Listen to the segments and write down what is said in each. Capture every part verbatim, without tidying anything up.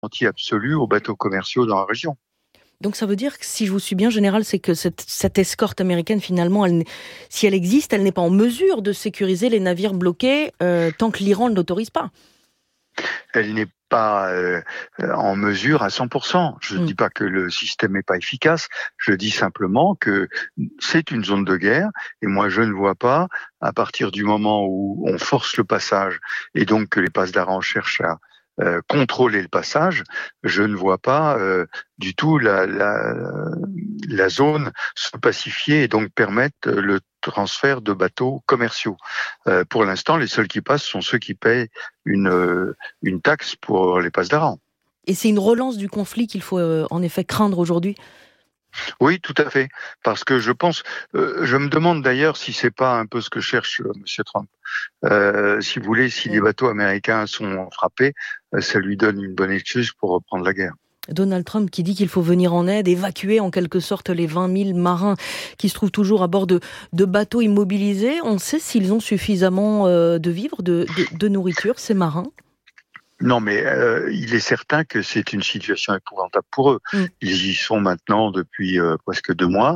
garantie absolue aux bateaux commerciaux dans la région. Donc ça veut dire que, si je vous suis bien, général, c'est que cette, cette escorte américaine, finalement, elle, si elle existe, elle n'est pas en mesure de sécuriser les navires bloqués euh, tant que l'Iran ne l'autorise pas. Elle n'est pas euh, en mesure à cent pour cent. Je ne mmh. dis pas que le système n'est pas efficace, je dis simplement que c'est une zone de guerre, et moi je ne vois pas, à partir du moment où on force le passage, et donc que les passes d'Aran cherchent à Euh, contrôler le passage, je ne vois pas euh, du tout la, la, la zone se pacifier et donc permettre le transfert de bateaux commerciaux. Euh, pour l'instant, les seuls qui passent sont ceux qui payent une, euh, une taxe pour les passes d'Aran. Et c'est une relance du conflit qu'il faut euh, en effet craindre aujourd'hui ? Oui, tout à fait. Parce que je pense, euh, je me demande d'ailleurs si c'est pas un peu ce que cherche euh, M. Trump. Euh, si vous voulez, si les bateaux américains sont frappés, euh, ça lui donne une bonne excuse pour reprendre la guerre. Donald Trump qui dit qu'il faut venir en aide, évacuer en quelque sorte les vingt mille marins qui se trouvent toujours à bord de, de bateaux immobilisés. On sait s'ils ont suffisamment euh, de vivres, de, de, de nourriture, ces marins ? Non, mais euh, il est certain que c'est une situation épouvantable pour eux. Mm. Ils y sont maintenant depuis euh, presque deux mois.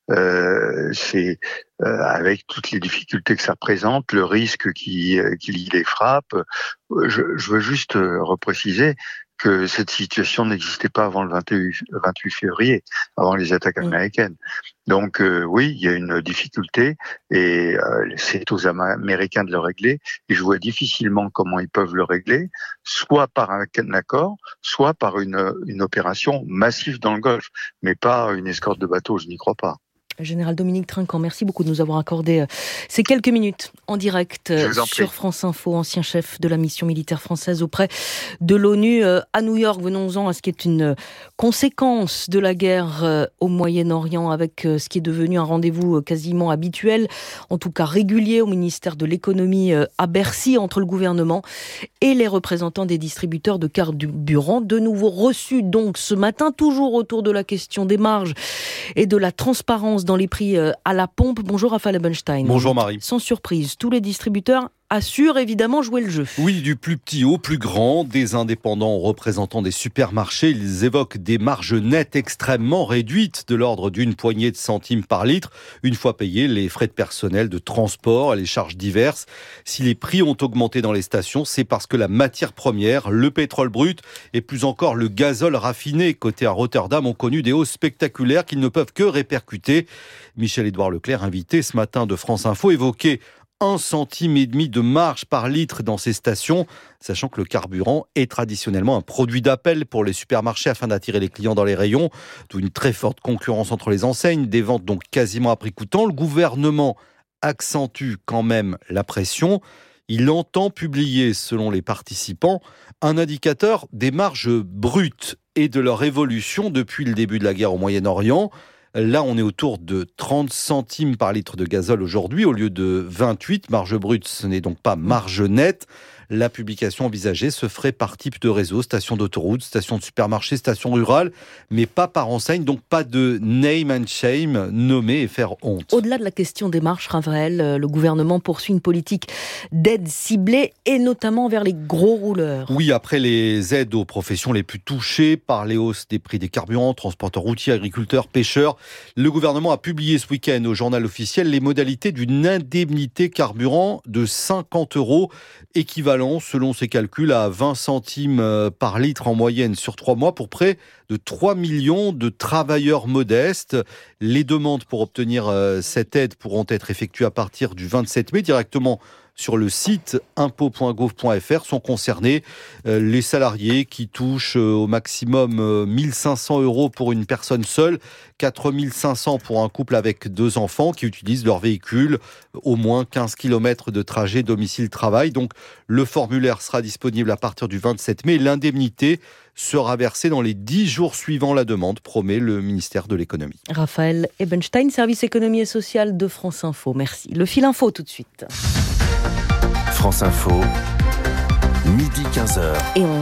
Euh, c'est euh, avec toutes les difficultés que ça représente, le risque qui, euh, qui les frappe. Je, je veux juste euh, repréciser que cette situation n'existait pas avant le vingt-huit février, avant les attaques américaines. Donc euh, oui, il y a une difficulté et euh, c'est aux Américains de le régler. Et je vois difficilement comment ils peuvent le régler, soit par un accord, soit par une, une opération massive dans le Golfe, mais pas une escorte de bateaux, je n'y crois pas. Général Dominique Trinquant, merci beaucoup de nous avoir accordé ces quelques minutes en direct sur France Info, ancien chef de la mission militaire française auprès de l'ONU à New York. Venons-en à ce qui est une conséquence de la guerre au Moyen-Orient, avec ce qui est devenu un rendez-vous quasiment habituel, en tout cas régulier, au ministère de l'économie à Bercy, entre le gouvernement et les représentants des distributeurs de carburant, de nouveau reçus donc ce matin, toujours autour de la question des marges et de la transparence dans les prix à la pompe. Bonjour Raphaël Ebenstein. Bonjour Marie. Sans surprise, tous les distributeurs assurent évidemment jouer le jeu. Oui, du plus petit au plus grand, des indépendants représentants des supermarchés, ils évoquent des marges nettes extrêmement réduites, de l'ordre d'une poignée de centimes par litre, une fois payés les frais de personnel, de transport, les charges diverses. Si les prix ont augmenté dans les stations, c'est parce que la matière première, le pétrole brut et plus encore le gazole raffiné côté à Rotterdam ont connu des hausses spectaculaires qu'ils ne peuvent que répercuter. Michel-Édouard Leclerc, invité ce matin de France Info, évoquait un centime et demi de marge par litre dans ces stations, sachant que le carburant est traditionnellement un produit d'appel pour les supermarchés afin d'attirer les clients dans les rayons, d'où une très forte concurrence entre les enseignes, des ventes donc quasiment à prix coûtant. Le gouvernement accentue quand même la pression. Il entend publier, selon les participants, un indicateur des marges brutes et de leur évolution depuis le début de la guerre au Moyen-Orient. Là, on est autour de trente centimes par litre de gazole aujourd'hui, au lieu de vingt-huit. Marge brute, ce n'est donc pas marge nette. La publication envisagée se ferait par type de réseau, station d'autoroute, station de supermarché, station rurale, mais pas par enseigne, donc pas de name and shame, nommer et faire honte. Au-delà de la question des marges, Raphaël, le gouvernement poursuit une politique d'aide ciblée et notamment vers les gros rouleurs. Oui, après les aides aux professions les plus touchées par les hausses des prix des carburants, transporteurs routiers, agriculteurs, pêcheurs, le gouvernement a publié ce week-end au journal officiel les modalités d'une indemnité carburant de cinquante euros, équivalent selon ses calculs à vingt centimes par litre en moyenne sur trois mois pour près de trois millions de travailleurs modestes. Les demandes pour obtenir cette aide pourront être effectuées à partir du vingt-sept mai directement sur le site impôts point gouv point f r. Sont concernés euh, les salariés qui touchent euh, au maximum euh, mille cinq cents euros pour une personne seule, quatre mille cinq cents pour un couple avec deux enfants qui utilisent leur véhicule au moins quinze kilomètres de trajet domicile-travail. Donc le formulaire sera disponible à partir du vingt-sept mai. L'indemnité sera versée dans les dix jours suivant la demande, promet le ministère de l'économie. Raphaël Ebenstein, service économie et sociale de France Info. Merci. Le fil info tout de suite. France Info, midi quinze heures. Et on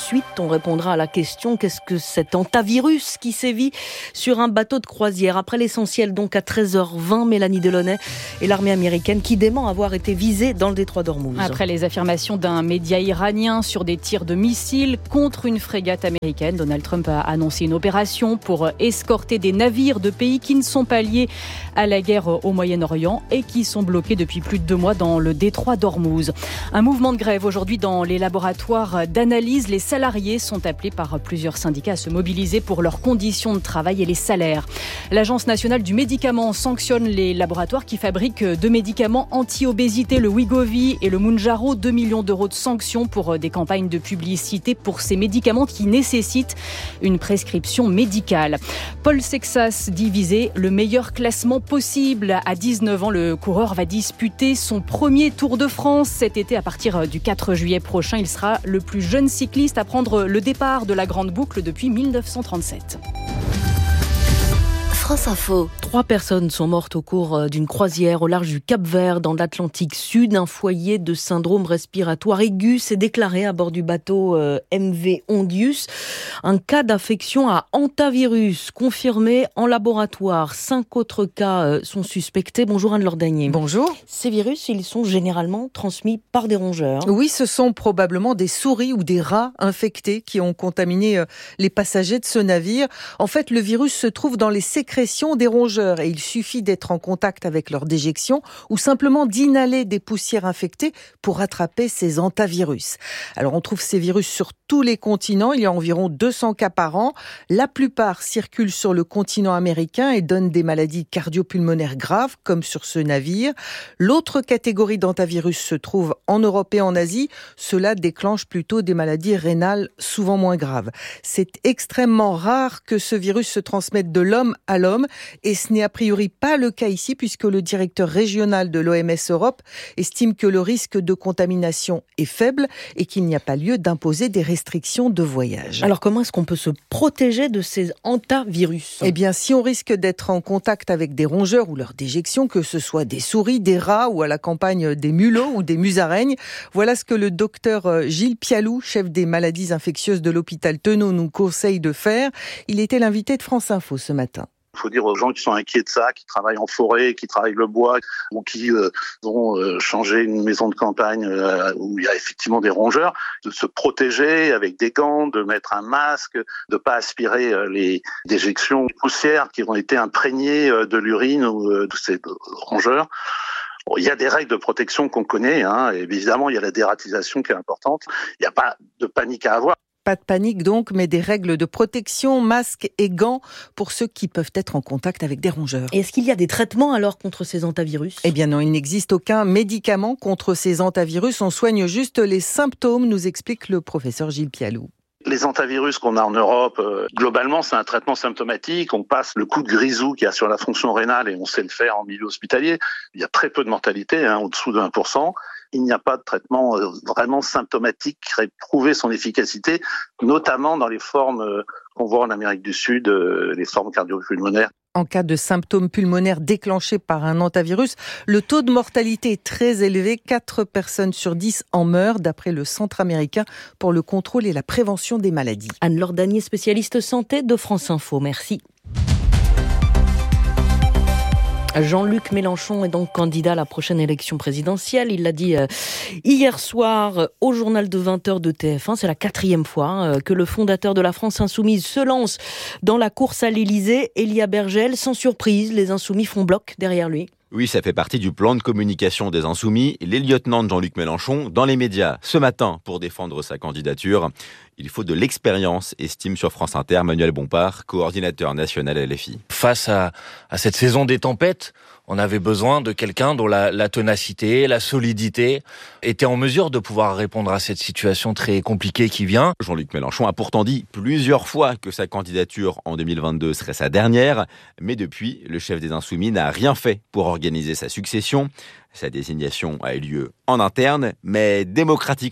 suite, on répondra à la question qu'est-ce que cet hantavirus qui sévit sur un bateau de croisière. Après l'essentiel, donc à treize heures vingt, Mélanie Delaunay et l'armée américaine qui dément avoir été visée dans le détroit d'Ormuz. Après les affirmations d'un média iranien sur des tirs de missiles contre une frégate américaine, Donald Trump a annoncé une opération pour escorter des navires de pays qui ne sont pas liés à la guerre au Moyen-Orient et qui sont bloqués depuis plus de deux mois dans le détroit d'Ormuz. Un mouvement de grève aujourd'hui dans les laboratoires d'analyse. Les salariés sont appelés par plusieurs syndicats à se mobiliser pour leurs conditions de travail et les salaires. L'Agence nationale du médicament sanctionne les laboratoires qui fabriquent deux médicaments anti-obésité, le Wegovy et le Mounjaro. deux millions d'euros de sanctions pour des campagnes de publicité pour ces médicaments qui nécessitent une prescription médicale. Paul Sexas dit viser le meilleur classement possible. À dix-neuf ans, le coureur va disputer son premier Tour de France cet été. À partir du quatre juillet prochain, il sera le plus jeune cycliste à prendre le départ de la Grande Boucle depuis mille neuf cent trente-sept. France Info. Trois personnes sont mortes au cours d'une croisière au large du Cap-Vert dans l'Atlantique Sud. Un foyer de syndrome respiratoire aigu s'est déclaré à bord du bateau M V Ondius. Un cas d'infection à hantavirus confirmé en laboratoire. Cinq autres cas sont suspectés. Bonjour Anne Lordagnier. Bonjour. Ces virus, ils sont généralement transmis par des rongeurs. Oui, ce sont probablement des souris ou des rats infectés qui ont contaminé les passagers de ce navire. En fait, le virus se trouve dans les sécrétions des rongeurs et il suffit d'être en contact avec leur déjection ou simplement d'inhaler des poussières infectées pour attraper ces hantavirus. Alors on trouve ces virus sur tous les continents, il y a environ deux cents cas par an. La plupart circulent sur le continent américain et donnent des maladies cardio-pulmonaires graves comme sur ce navire. L'autre catégorie d'hantavirus se trouve en Europe et en Asie. Cela déclenche plutôt des maladies rénales souvent moins graves. C'est extrêmement rare que ce virus se transmette de l'homme à l'homme. Et ce n'est a priori pas le cas ici puisque le directeur régional de l'O M S Europe estime que le risque de contamination est faible et qu'il n'y a pas lieu d'imposer des restrictions de voyage. Alors comment est-ce qu'on peut se protéger de ces hantavirus ? Eh bien, si on risque d'être en contact avec des rongeurs ou leur déjection, que ce soit des souris, des rats ou à la campagne des mulots ou des musaraignes, voilà ce que le docteur Gilles Pialou, chef des maladies infectieuses de l'hôpital Tenon, nous conseille de faire. Il était l'invité de France Info ce matin. Il faut dire aux gens qui sont inquiets de ça, qui travaillent en forêt, qui travaillent le bois, ou qui euh, ont euh, changé une maison de campagne euh, où il y a effectivement des rongeurs, de se protéger avec des gants, de mettre un masque, de pas aspirer euh, les déjections poussières qui ont été imprégnées euh, de l'urine ou euh, de ces rongeurs. Bon, il y a des règles de protection qu'on connaît, hein, et évidemment il y a la dératisation qui est importante. Il n'y a pas de panique à avoir. Pas de panique donc, mais des règles de protection, masques et gants pour ceux qui peuvent être en contact avec des rongeurs. Et est-ce qu'il y a des traitements alors contre ces hantavirus ? Eh bien non, il n'existe aucun médicament contre ces hantavirus. On soigne juste les symptômes, nous explique le professeur Gilles Pialou. Les hantavirus qu'on a en Europe, euh, globalement, c'est un traitement symptomatique. On passe le coup de grisou qu'il y a sur la fonction rénale et on sait le faire en milieu hospitalier. Il y a très peu de mortalité, hein, au-dessous de un pour cent. Il n'y a pas de traitement euh, vraiment symptomatique qui ait prouvé son efficacité, notamment dans les formes euh, qu'on voit en Amérique du Sud, euh, les formes cardio-pulmonaires. En cas de symptômes pulmonaires déclenchés par un hantavirus, le taux de mortalité est très élevé. quatre personnes sur dix en meurent, d'après le Centre américain pour le contrôle et la prévention des maladies. Anne Lordagnier, spécialiste santé de France Info. Merci. Jean-Luc Mélenchon est donc candidat à la prochaine élection présidentielle. Il l'a dit euh, hier soir euh, au journal de vingt heures de T F un. C'est la quatrième fois euh, que le fondateur de la France Insoumise se lance dans la course à l'Élysée. Elia Bergel, sans surprise, les Insoumis font bloc derrière lui. Oui, ça fait partie du plan de communication des Insoumis. Les lieutenants de Jean-Luc Mélenchon dans les médias ce matin pour défendre sa candidature. Il faut de l'expérience, estime sur France Inter Manuel Bompard, coordinateur national L F I. Face à, à cette saison des tempêtes, on avait besoin de quelqu'un dont la, la ténacité, la solidité était en mesure de pouvoir répondre à cette situation très compliquée qui vient. Jean-Luc Mélenchon a pourtant dit plusieurs fois que sa candidature en deux mille vingt-deux serait sa dernière. Mais depuis, le chef des Insoumis n'a rien fait pour organiser sa succession. Sa désignation a eu lieu en interne, mais démocratiquement,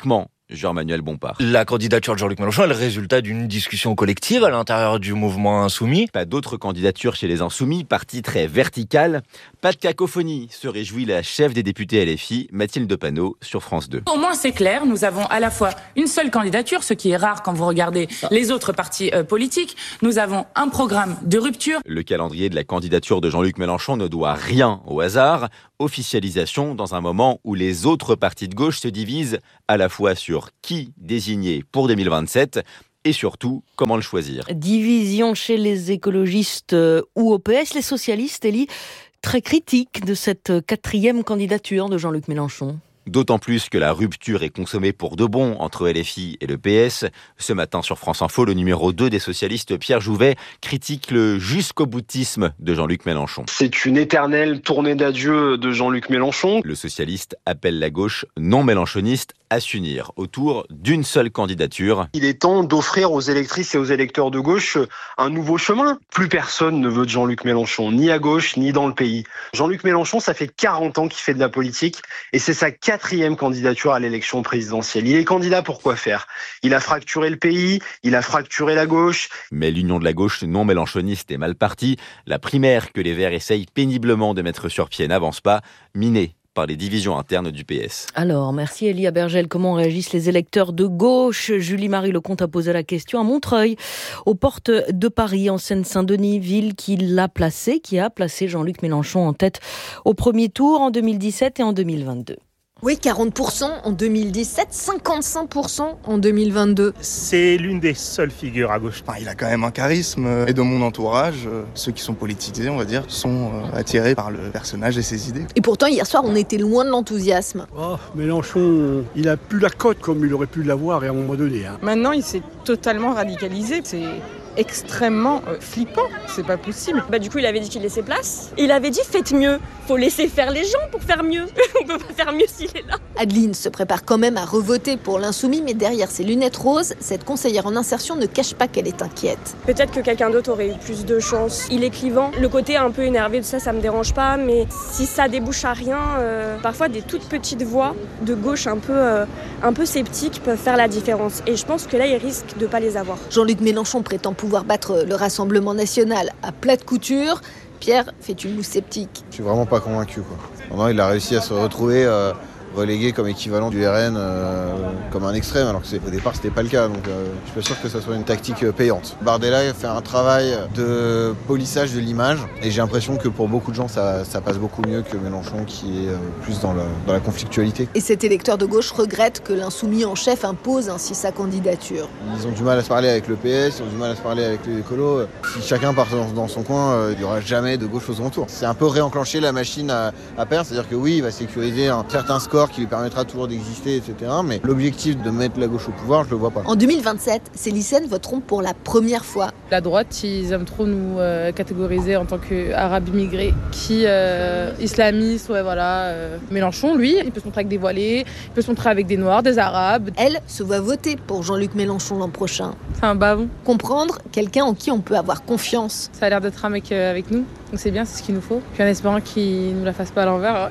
Jean-Manuel Bompard. La candidature de Jean-Luc Mélenchon est le résultat d'une discussion collective à l'intérieur du mouvement Insoumis. Pas d'autres candidatures chez les Insoumis, parti très vertical. Pas de cacophonie, se réjouit la chef des députés L F I, Mathilde Panot, sur France deux. Au moins c'est clair, nous avons à la fois une seule candidature, ce qui est rare quand vous regardez les autres partis euh, politiques. Nous avons un programme de rupture. Le calendrier de la candidature de Jean-Luc Mélenchon ne doit rien au hasard. Officialisation dans un moment où les autres partis de gauche se divisent à la fois sur qui désigner pour deux mille vingt-sept et surtout comment le choisir. Division chez les écologistes ou au P S, les socialistes, Elie, très critiques de cette quatrième candidature de Jean-Luc Mélenchon. D'autant plus que la rupture est consommée pour de bon entre L F I et le P S. Ce matin sur France Info, le numéro deux des socialistes, Pierre Jouvet, critique le jusqu'au boutisme de Jean-Luc Mélenchon. C'est une éternelle tournée d'adieu de Jean-Luc Mélenchon. Le socialiste appelle la gauche non mélenchoniste à s'unir autour d'une seule candidature. Il est temps d'offrir aux électrices et aux électeurs de gauche un nouveau chemin. Plus personne ne veut de Jean-Luc Mélenchon, ni à gauche, ni dans le pays. Jean-Luc Mélenchon, ça fait quarante ans qu'il fait de la politique et c'est sa quatrième candidature à l'élection présidentielle. Il est candidat pour quoi faire ? Il a fracturé le pays, il a fracturé la gauche. Mais l'union de la gauche non mélenchoniste est mal partie. La primaire que les Verts essayent péniblement de mettre sur pied n'avance pas, minée par les divisions internes du P S. Alors, merci Elie Abergel. Comment réagissent les électeurs de gauche ? Julie-Marie Lecomte a posé la question à Montreuil, aux portes de Paris, en Seine-Saint-Denis, ville qui l'a placé, qui a placé Jean-Luc Mélenchon en tête au premier tour en deux mille dix-sept et en deux mille vingt-deux. Oui, quarante pour cent en deux mille dix-sept, cinquante-cinq pour cent en deux mille vingt-deux. C'est l'une des seules figures à gauche. Enfin, il a quand même un charisme. Et de mon entourage, ceux qui sont politisés, on va dire, sont attirés par le personnage et ses idées. Et pourtant, hier soir, on était loin de l'enthousiasme. Oh, Mélenchon, il a plus la cote comme il aurait pu l'avoir à un moment donné. Hein. Maintenant, il s'est totalement radicalisé. C'est extrêmement euh, flippant, c'est pas possible. Bah du coup il avait dit qu'il laissait place. Il avait dit faites mieux, faut laisser faire les gens pour faire mieux. On peut pas faire mieux s'il est là. Adeline se prépare quand même à revoter pour l'insoumis, mais derrière ses lunettes roses, cette conseillère en insertion ne cache pas qu'elle est inquiète. Peut-être que quelqu'un d'autre aurait eu plus de chance. Il est clivant. Le côté un peu énervé de ça, ça me dérange pas, mais si ça débouche à rien, euh, parfois des toutes petites voix de gauche un peu, euh, un peu sceptiques peuvent faire la différence. Et je pense que là, il risque de pas les avoir. Jean-Luc Mélenchon prétend pouvoir battre le Rassemblement national à plate couture. Pierre fait une moue sceptique. Je suis vraiment pas convaincu, quoi. Maintenant, il a réussi à se retrouver euh, relégué comme équivalent du R N, euh, comme un extrême, alors que c'est, au départ c'était pas le cas, donc euh, je suis pas sûr que ça soit une tactique euh, payante. Bardella fait un travail de polissage de l'image, et j'ai l'impression que pour beaucoup de gens ça, ça passe beaucoup mieux que Mélenchon qui est euh, plus dans la, dans la conflictualité. Et cet électeur de gauche regrette que l'insoumis en chef impose ainsi sa candidature. Ils ont du mal à se parler avec le P S, ils ont du mal à se parler avec les écolos. Si chacun part dans, dans son coin, euh, il n'y aura jamais de gauche aux alentours. C'est un peu réenclencher la machine à, à perdre, c'est-à-dire que oui, il va sécuriser un certain score qui lui permettra toujours d'exister, et cetera. Mais l'objectif de mettre la gauche au pouvoir, je le vois pas. En deux mille vingt-sept, ces lycéennes voteront pour la première fois. La droite, ils aiment trop nous euh, catégoriser en tant qu'arabes immigrés, qui euh, islamistes, ouais voilà. Euh. Mélenchon, lui, il peut se montrer avec des voilés, il peut se montrer avec des noirs, des arabes. Elle se voit voter pour Jean-Luc Mélenchon l'an prochain. C'est un bavon. Comprendre quelqu'un en qui on peut avoir confiance. Ça a l'air d'être un mec euh, avec nous, donc c'est bien, c'est ce qu'il nous faut. Puis en espérant qu'il nous la fasse pas à l'envers.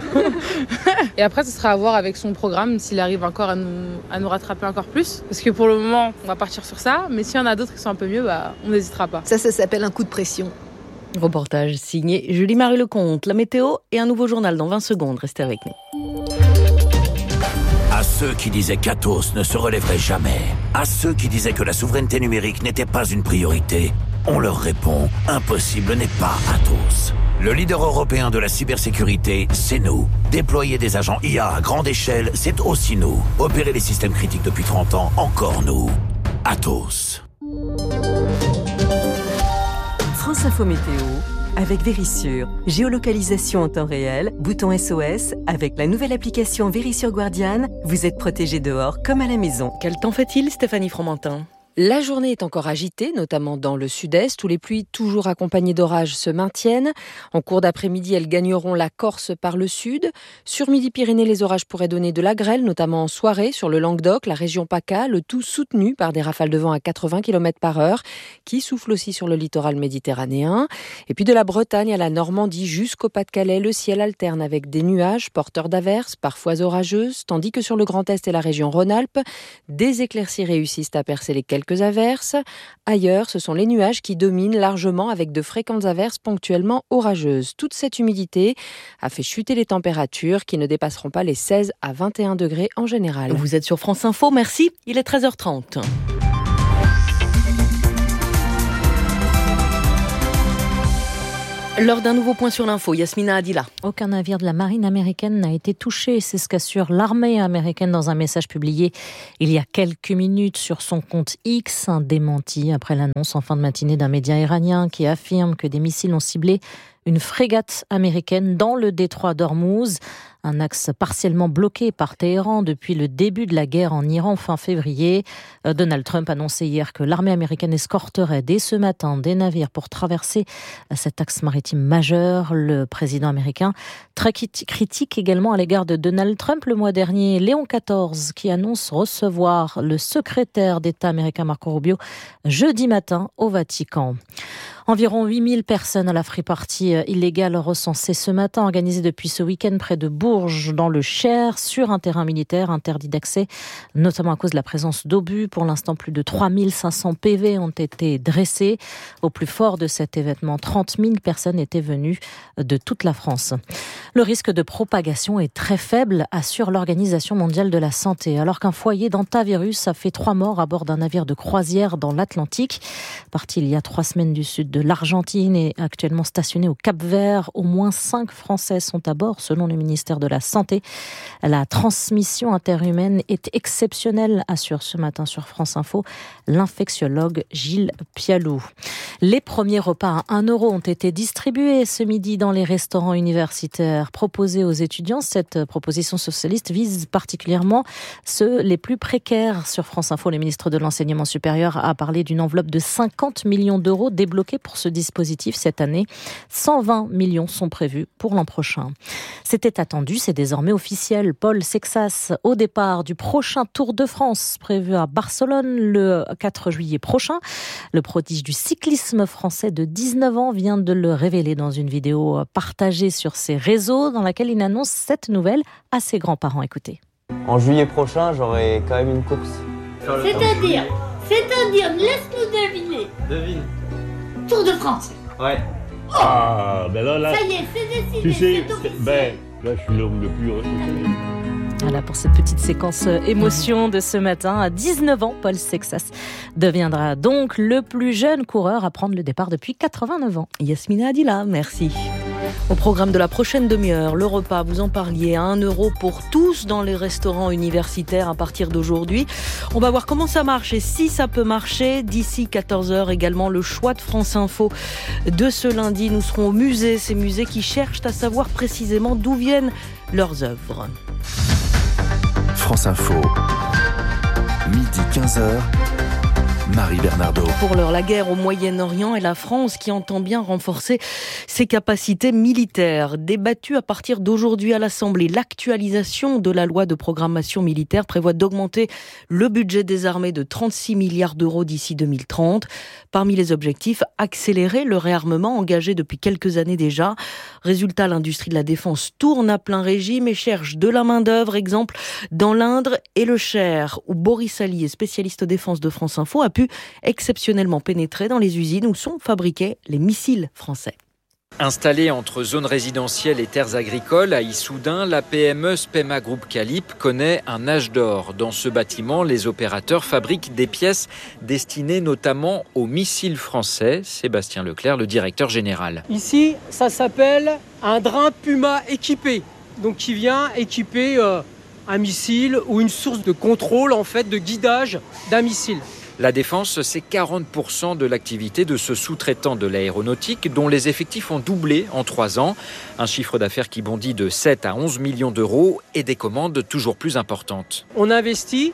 Et après, ce sera à voir avec son programme s'il arrive encore à nous, à nous rattraper encore plus. Parce que pour le moment, on va partir sur ça. Mais s'il y en a d'autres qui sont un peu mieux, bah, on n'hésitera pas. Ça, ça s'appelle un coup de pression. Reportage signé Julie-Marie Lecomte. La météo et un nouveau journal dans vingt secondes. Restez avec nous. À ceux qui disaient qu'Atos ne se relèverait jamais, à ceux qui disaient que la souveraineté numérique n'était pas une priorité, on leur répond, impossible n'est pas Atos. Le leader européen de la cybersécurité, c'est nous. Déployer des agents I A à grande échelle, c'est aussi nous. Opérer les systèmes critiques depuis trente ans, encore nous. Atos. France Info Météo, avec Vérissure. Géolocalisation en temps réel, bouton S O S, avec la nouvelle application Vérissure Guardian, vous êtes protégé dehors comme à la maison. Quel temps fait-il, Stéphanie Fromentin ? La journée est encore agitée, notamment dans le sud-est, où les pluies, toujours accompagnées d'orages, se maintiennent. En cours d'après-midi, elles gagneront la Corse par le sud. Sur Midi-Pyrénées, les orages pourraient donner de la grêle, notamment en soirée sur le Languedoc, la région PACA, le tout soutenu par des rafales de vent à quatre-vingts kilomètres par heure, qui soufflent aussi sur le littoral méditerranéen. Et puis de la Bretagne à la Normandie jusqu'au Pas-de-Calais, le ciel alterne avec des nuages porteurs d'averses, parfois orageuses, tandis que sur le Grand Est et la région Rhône-Alpes, des éclaircies réussissent à percer les quelques averses. Ailleurs, ce sont les nuages qui dominent largement avec de fréquentes averses ponctuellement orageuses. Toute cette humidité a fait chuter les températures qui ne dépasseront pas les seize à vingt et un degrés en général. Vous êtes sur France Info, merci. Il est treize heures trente. Lors d'un nouveau point sur l'info, Yasmina Adila. Aucun navire de la marine américaine n'a été touché, c'est ce qu'assure l'armée américaine dans un message publié il y a quelques minutes sur son compte X, un démenti après l'annonce en fin de matinée d'un média iranien qui affirme que des missiles ont ciblé une frégate américaine dans le détroit d'Ormuz, un axe partiellement bloqué par Téhéran depuis le début de la guerre en Iran fin février. Donald Trump annonçait hier que l'armée américaine escorterait dès ce matin des navires pour traverser cet axe maritime majeur. Le président américain, très critique également à l'égard de Donald Trump le mois dernier, Léon quatorze, qui annonce recevoir le secrétaire d'État américain Marco Rubio jeudi matin au Vatican. Environ huit mille personnes à la free party illégale recensée ce matin, organisée depuis ce week-end près de Bourges, dans le Cher, sur un terrain militaire interdit d'accès, notamment à cause de la présence d'obus. Pour l'instant, plus de trois mille cinq cents P V ont été dressés. Au plus fort de cet événement, trente mille personnes étaient venues de toute la France. Le risque de propagation est très faible, assure l'Organisation mondiale de la santé, alors qu'un foyer d'hantavirus a fait trois morts à bord d'un navire de croisière dans l'Atlantique. Parti il y a trois semaines du sud de l'Argentine et actuellement stationné au Cap-Vert. Au moins cinq Français sont à bord, selon le ministère de la Santé. La transmission interhumaine est exceptionnelle, assure ce matin sur France Info l'infectiologue Gilles Pialou. Les premiers repas à un euro ont été distribués ce midi dans les restaurants universitaires proposés aux étudiants. Cette proposition socialiste vise particulièrement ceux les plus précaires. Sur France Info, le ministre de l'Enseignement supérieur a parlé d'une enveloppe de cinquante millions d'euros débloquée pour ce dispositif cette année. cent vingt millions sont prévus pour l'an prochain. C'était attendu, c'est désormais officiel. Paul Sexas au départ du prochain Tour de France prévu à Barcelone le quatre juillet prochain. Le prodige du cyclisme français de dix-neuf ans vient de le révéler dans une vidéo partagée sur ses réseaux dans laquelle il annonce cette nouvelle à ses grands-parents. Écoutez. En juillet prochain, j'aurai quand même une course. C'est-à-dire, c'est-à-dire, laisse-nous deviner. Devine. Tour de France. Ouais. Oh ah, ben là, là. Ça y est, c'est décidé. Tu sais, c'est ben, là, je suis l'homme le plus heureux. Voilà pour cette petite séquence émotion de ce matin. À dix-neuf ans, Paul Sexas deviendra donc le plus jeune coureur à prendre le départ depuis quatre-vingt-neuf ans. Yasmina Adila, merci. Au programme de la prochaine demi-heure, le repas, vous en parliez, à un euro pour tous dans les restaurants universitaires à partir d'aujourd'hui. On va voir comment ça marche et si ça peut marcher. D'ici quatorze heures également, le choix de France Info de ce lundi. Nous serons au musée, ces musées qui cherchent à savoir précisément d'où viennent leurs œuvres. France Info, midi quinze heures. Marie Bernardo. Pour l'heure, la guerre au Moyen-Orient et la France qui entend bien renforcer ses capacités militaires. Débattue à partir d'aujourd'hui à l'Assemblée, l'actualisation de la loi de programmation militaire prévoit d'augmenter le budget des armées de trente-six milliards d'euros d'ici deux mille trente. Parmi les objectifs, accélérer le réarmement engagé depuis quelques années déjà. Résultat, l'industrie de la défense tourne à plein régime et cherche de la main-d'œuvre. Exemple, dans l'Indre et le Cher, où Boris Allier, spécialiste défense de France Info, a pu exceptionnellement pénétrer dans les usines où sont fabriqués les missiles français. Installée entre zones résidentielles et terres agricoles, à Issoudun, la P M E Spema Group Calip connaît un âge d'or. Dans ce bâtiment, les opérateurs fabriquent des pièces destinées notamment aux missiles français. Sébastien Leclerc, le directeur général. Ici, ça s'appelle un drain Puma équipé, donc qui vient équiper euh, un missile ou une source de contrôle, en fait, de guidage d'un missile. La défense, c'est quarante pour cent de l'activité de ce sous-traitant de l'aéronautique dont les effectifs ont doublé en trois ans. Un chiffre d'affaires qui bondit de sept à onze millions d'euros et des commandes toujours plus importantes. On investit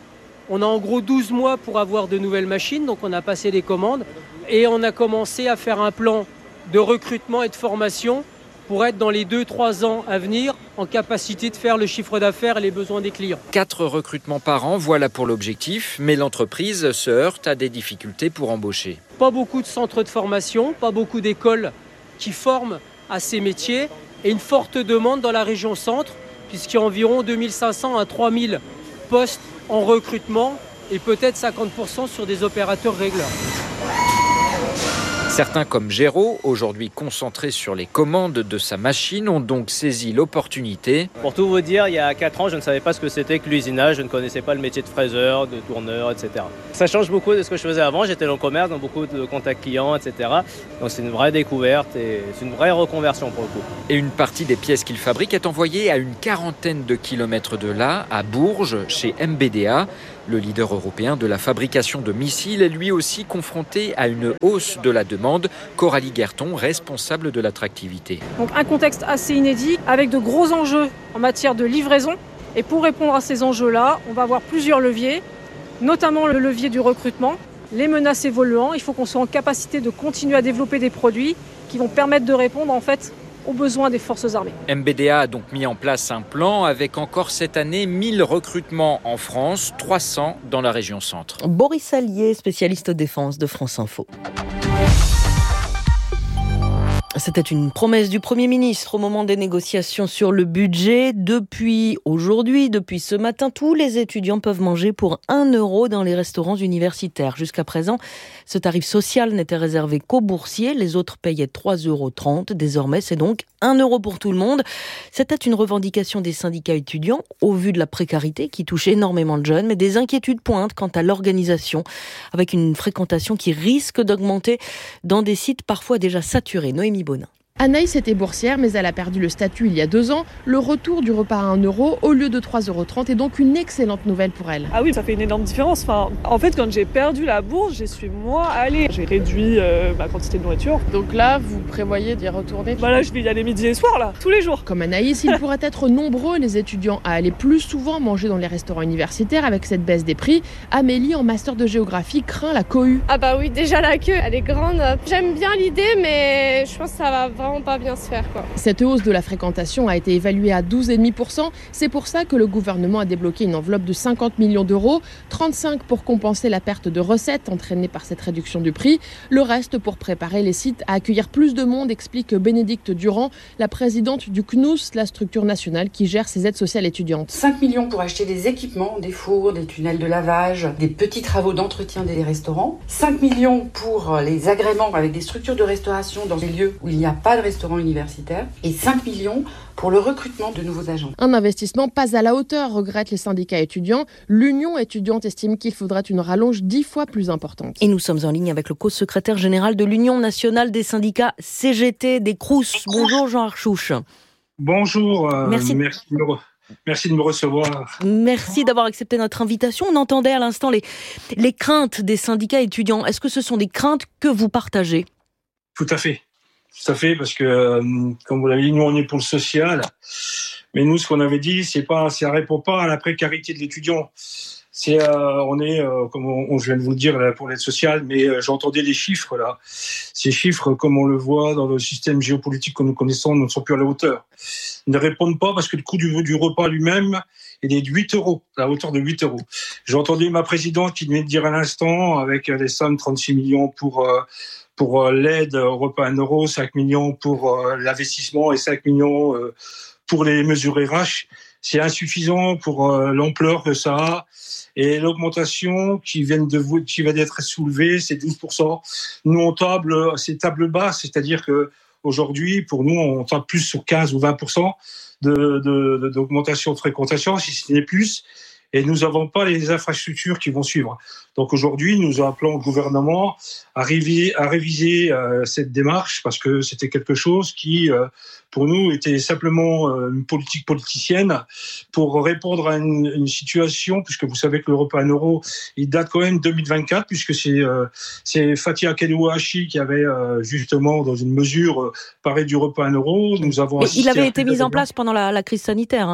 On a en gros douze mois pour avoir de nouvelles machines, donc on a passé les commandes et on a commencé à faire un plan de recrutement et de formation pour être dans les deux trois ans à venir en capacité de faire le chiffre d'affaires et les besoins des clients. Quatre recrutements par an, voilà pour l'objectif, mais l'entreprise se heurte à des difficultés pour embaucher. Pas beaucoup de centres de formation, pas beaucoup d'écoles qui forment à ces métiers et une forte demande dans la région centre, puisqu'il y a environ deux mille cinq cents à trois mille postes en recrutement et peut-être cinquante pour cent sur des opérateurs régleurs. Certains comme Géraud, aujourd'hui concentrés sur les commandes de sa machine, ont donc saisi l'opportunité. Pour tout vous dire, il y a quatre ans, je ne savais pas ce que c'était que l'usinage, je ne connaissais pas le métier de fraiseur, de tourneur, et cetera. Ça change beaucoup de ce que je faisais avant, j'étais dans le commerce, dans beaucoup de contacts clients, et cetera. Donc c'est une vraie découverte et c'est une vraie reconversion pour le coup. Et une partie des pièces qu'il fabrique est envoyée à une quarantaine de kilomètres de là, à Bourges, chez M B D A. Le leader européen de la fabrication de missiles est lui aussi confronté à une hausse de la demande. Coralie Guerton, responsable de l'attractivité. Donc un contexte assez inédit avec de gros enjeux en matière de livraison. Et pour répondre à ces enjeux-là, on va avoir plusieurs leviers, notamment le levier du recrutement, les menaces évoluant. Il faut qu'on soit en capacité de continuer à développer des produits qui vont permettre de répondre en fait aux besoins des forces armées. M B D A a donc mis en place un plan avec encore cette année mille recrutements en France, trois cents dans la région centre. Boris Allier, spécialiste défense de France Info. C'était une promesse du Premier ministre au moment des négociations sur le budget. Depuis aujourd'hui, depuis ce matin, tous les étudiants peuvent manger pour un euro dans les restaurants universitaires. Jusqu'à présent, ce tarif social n'était réservé qu'aux boursiers. Les autres payaient trois euros trente. Désormais, c'est donc un euro pour tout le monde. C'était une revendication des syndicats étudiants au vu de la précarité qui touche énormément de jeunes, mais des inquiétudes pointent quant à l'organisation avec une fréquentation qui risque d'augmenter dans des sites parfois déjà saturés. Noémie Bonin. Anaïs était boursière, mais elle a perdu le statut il y a deux ans. Le retour du repas à un euro au lieu de trois euros trente est donc une excellente nouvelle pour elle. Ah oui, ça fait une énorme différence. Enfin, en fait, quand j'ai perdu la bourse, j'y suis moi allée. J'ai réduit euh, ma quantité de nourriture. Donc là, vous prévoyez d'y retourner ? Bah là, je vais y aller midi et soir, là, tous les jours. Comme Anaïs, il pourrait être nombreux les étudiants à aller plus souvent manger dans les restaurants universitaires avec cette baisse des prix. Amélie, en master de géographie, craint la cohue. Ah bah oui, déjà la queue, elle est grande. J'aime bien l'idée, mais je pense que ça va vraiment pas bien se faire, quoi. Cette hausse de la fréquentation a été évaluée à douze virgule cinq pour cent. C'est pour ça que le gouvernement a débloqué une enveloppe de cinquante millions d'euros, trente-cinq pour compenser la perte de recettes entraînée par cette réduction du prix. Le reste pour préparer les sites à accueillir plus de monde, explique Bénédicte Durand, la présidente du C N U S, la structure nationale qui gère ces aides sociales étudiantes. cinq millions pour acheter des équipements, des fours, des tunnels de lavage, des petits travaux d'entretien des restaurants. cinq millions pour les agréments avec des structures de restauration dans des lieux où il n'y a pas de restaurant universitaire et cinq millions pour le recrutement de nouveaux agents. Un investissement pas à la hauteur, regrettent les syndicats étudiants. L'Union étudiante estime qu'il faudrait une rallonge dix fois plus importante. Et nous sommes en ligne avec le co-secrétaire général de l'Union nationale des syndicats C G T des Crous. Bonjour Jean Archouche. Bonjour, euh, merci. Merci, de me re- merci de me recevoir. Merci d'avoir accepté notre invitation. On entendait à l'instant les, les craintes des syndicats étudiants. Est-ce que ce sont des craintes que vous partagez ? Tout à fait. Tout à fait, parce que, euh, comme vous l'avez dit, nous, on est pour le social. Mais nous, ce qu'on avait dit, c'est pas, ça répond pas à la précarité de l'étudiant. C'est, euh, on est, euh, comme on, on, je viens de vous le dire, là, pour l'aide sociale, mais euh, j'entendais les chiffres, là. Ces chiffres, comme on le voit dans le système géopolitique que nous connaissons, ne sont plus à la hauteur. Ils ne répondent pas parce que le coût du, du repas lui-même, il est de huit euros, à la hauteur de huit euros. J'ai entendu ma présidente qui venait de dire à l'instant, avec les sommes trente-six millions pour, euh, pour l'aide au repas à un euro, cinq millions pour euh, l'investissement et cinq millions euh, pour les mesures R H. C'est insuffisant pour euh, l'ampleur que ça a. Et l'augmentation qui vient de vous, qui va d'être soulevée, c'est douze pour cent. Nous, on table, c'est table basse, c'est-à-dire que aujourd'hui, pour nous, on table plus sur quinze ou vingt pour cent de, de, d'augmentation de fréquentation, si ce n'est plus. Et nous n'avons pas les infrastructures qui vont suivre. Donc aujourd'hui, nous appelons le gouvernement à réviser, à réviser euh, cette démarche parce que c'était quelque chose qui, euh, pour nous, était simplement euh, une politique politicienne pour répondre à une, une situation, puisque vous savez que le repas à un euro, il date quand même de deux mille vingt-quatre, puisque c'est, euh, c'est Fathi Akelouachi qui avait euh, justement, dans une mesure, euh, parlé du repas à un euro. Nous avons Mais il avait été mis en place pendant la, la crise sanitaire, hein.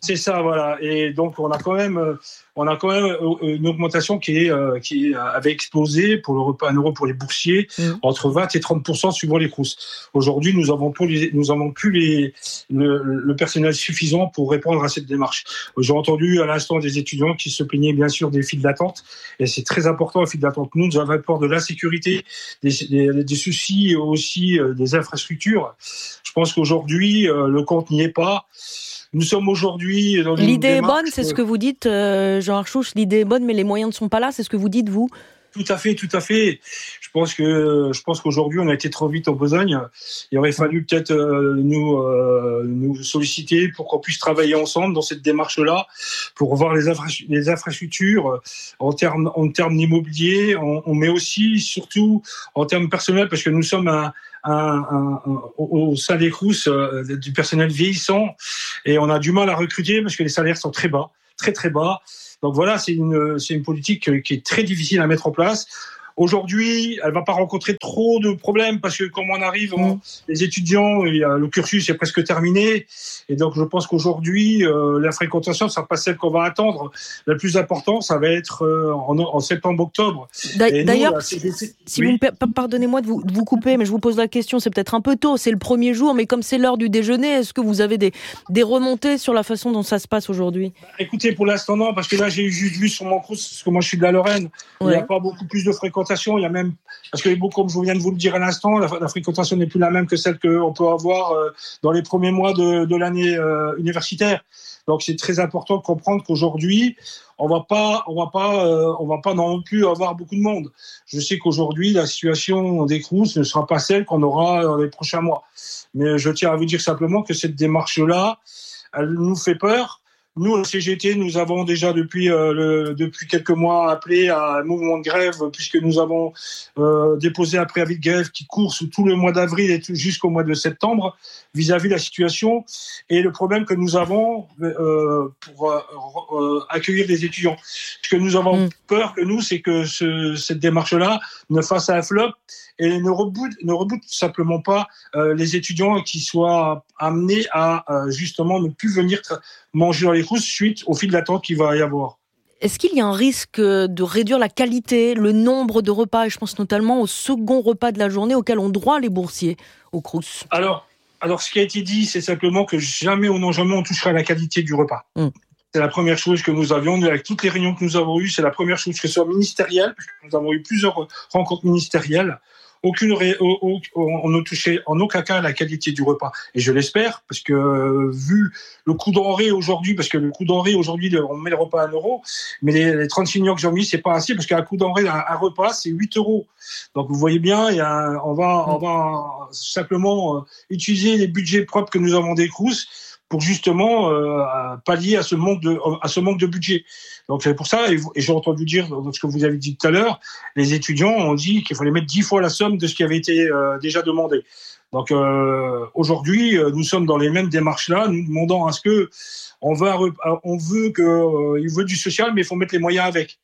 C'est ça, voilà. Et donc, on a quand même, on a quand même une augmentation qui, est, qui avait explosé pour le repas un euro pour les boursiers, mmh. entre vingt et trente pour cent suivant les Crous. Aujourd'hui, nous avons plus, les, nous avons plus les, le, le personnel suffisant pour répondre à cette démarche. J'ai entendu à l'instant des étudiants qui se plaignaient bien sûr des files d'attente. Et c'est très important, les files d'attente. Nous, nous avons peur de l'insécurité, des, des, des soucis et aussi des infrastructures. Je pense qu'aujourd'hui, le compte n'y est pas. Nous sommes aujourd'hui dans une L'idée démarche... est bonne, c'est ce que vous dites, euh, Jean Archouch, l'idée est bonne, mais les moyens ne sont pas là, c'est ce que vous dites, vous ? Tout à fait, tout à fait. Je pense que je pense qu'aujourd'hui on a été trop vite en besogne. Il aurait fallu peut-être euh, nous euh, nous solliciter pour qu'on puisse travailler ensemble dans cette démarche-là, pour voir les, infra- les infrastructures en termes en termes d'immobilier, on, on met aussi surtout en termes personnels, parce que nous sommes un Un, un, un, au sein des Crous euh, du personnel vieillissant et on a du mal à recruter parce que les salaires sont très bas, très très bas. Donc voilà, c'est une, c'est une politique qui est très difficile à mettre en place. Aujourd'hui, elle va pas rencontrer trop de problèmes parce que comme on arrive, on, les étudiants, et, euh, le cursus est presque terminé. Et donc, je pense qu'aujourd'hui, euh, la fréquentation ne sera pas celle qu'on va attendre. Le plus important, ça va être euh, en, en septembre-octobre. D'ailleurs, nous, si, si oui. vous me pardonnez-moi de vous, de vous couper, mais je vous pose la question, c'est peut-être un peu tôt, c'est le premier jour, mais comme c'est l'heure du déjeuner, est-ce que vous avez des, des remontées sur la façon dont ça se passe aujourd'hui ? Écoutez, pour l'instant, non, parce que là, j'ai juste vu sur mon Crous, parce que moi, je suis de la Lorraine, ouais. Il n'y a pas beaucoup plus de fréquentation. Il y a même, parce que comme je viens de vous le dire à l'instant, la, la fréquentation n'est plus la même que celle qu'on peut avoir euh, dans les premiers mois de, de l'année euh, universitaire. Donc c'est très important de comprendre qu'aujourd'hui, on va pas, on va pas, euh, on va pas non plus avoir beaucoup de monde. Je sais qu'aujourd'hui, la situation des Crous ne sera pas celle qu'on aura dans les prochains mois. Mais je tiens à vous dire simplement que cette démarche-là, elle nous fait peur. Nous, au C G T, nous avons déjà depuis euh, le, depuis quelques mois appelé à un mouvement de grève puisque nous avons euh, déposé un préavis de grève qui court sous tout le mois d'avril et jusqu'au mois de septembre vis-à-vis de la situation et le problème que nous avons euh, pour euh, euh, accueillir des étudiants. Ce que nous avons mmh. peur que nous, c'est que ce, cette démarche-là ne fasse un flop et ne reboot, ne reboot simplement pas euh, les étudiants qui soient amenés à euh, justement ne plus venir tra- manger dans les Crous suite au fil d'attente qu'il va y avoir. Est-ce qu'il y a un risque de réduire la qualité, le nombre de repas, et je pense notamment au second repas de la journée auquel ont droit les boursiers au Crous ? Alors, alors, ce qui a été dit, c'est simplement que jamais ou non jamais on touchera à la qualité du repas. Mmh. C'est la première chose que nous avions, avec toutes les réunions que nous avons eues, c'est la première chose que ce soit ministérielle, parce que nous avons eu plusieurs rencontres ministérielles. Aucune ré... on ne touchait en aucun cas à la qualité du repas. Et je l'espère, parce que euh, vu le coût denrée aujourd'hui, parce que le coût denrée aujourd'hui, on met le repas à un euro, mais les, les trente-six millions que j'ai mis, c'est pas assez, parce qu'un coût denrée, un, un repas, c'est huit euros. Donc vous voyez bien, il y a, on va, on va simplement euh, utiliser les budgets propres que nous avons des Crous pour justement euh, pallier à ce manque de à ce manque de budget. Donc c'est pour ça, et, et j'ai entendu dire dans ce que vous avez dit tout à l'heure, les étudiants ont dit qu'il fallait mettre dix fois la somme de ce qui avait été euh, déjà demandé. Donc euh, aujourd'hui, nous sommes dans les mêmes démarches-là, nous demandons à ce que on veut on veut que euh, il veut du social, mais il faut mettre les moyens avec.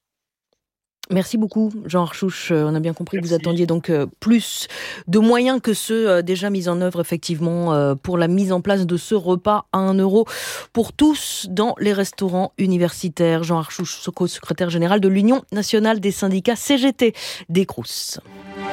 Merci beaucoup, Jean Archouch. On a bien compris Merci. que vous attendiez donc plus de moyens que ceux déjà mis en œuvre, effectivement, pour la mise en place de ce repas à un euro pour tous dans les restaurants universitaires. Jean Archouch, secrétaire général de l'Union nationale des syndicats C G T des Crous.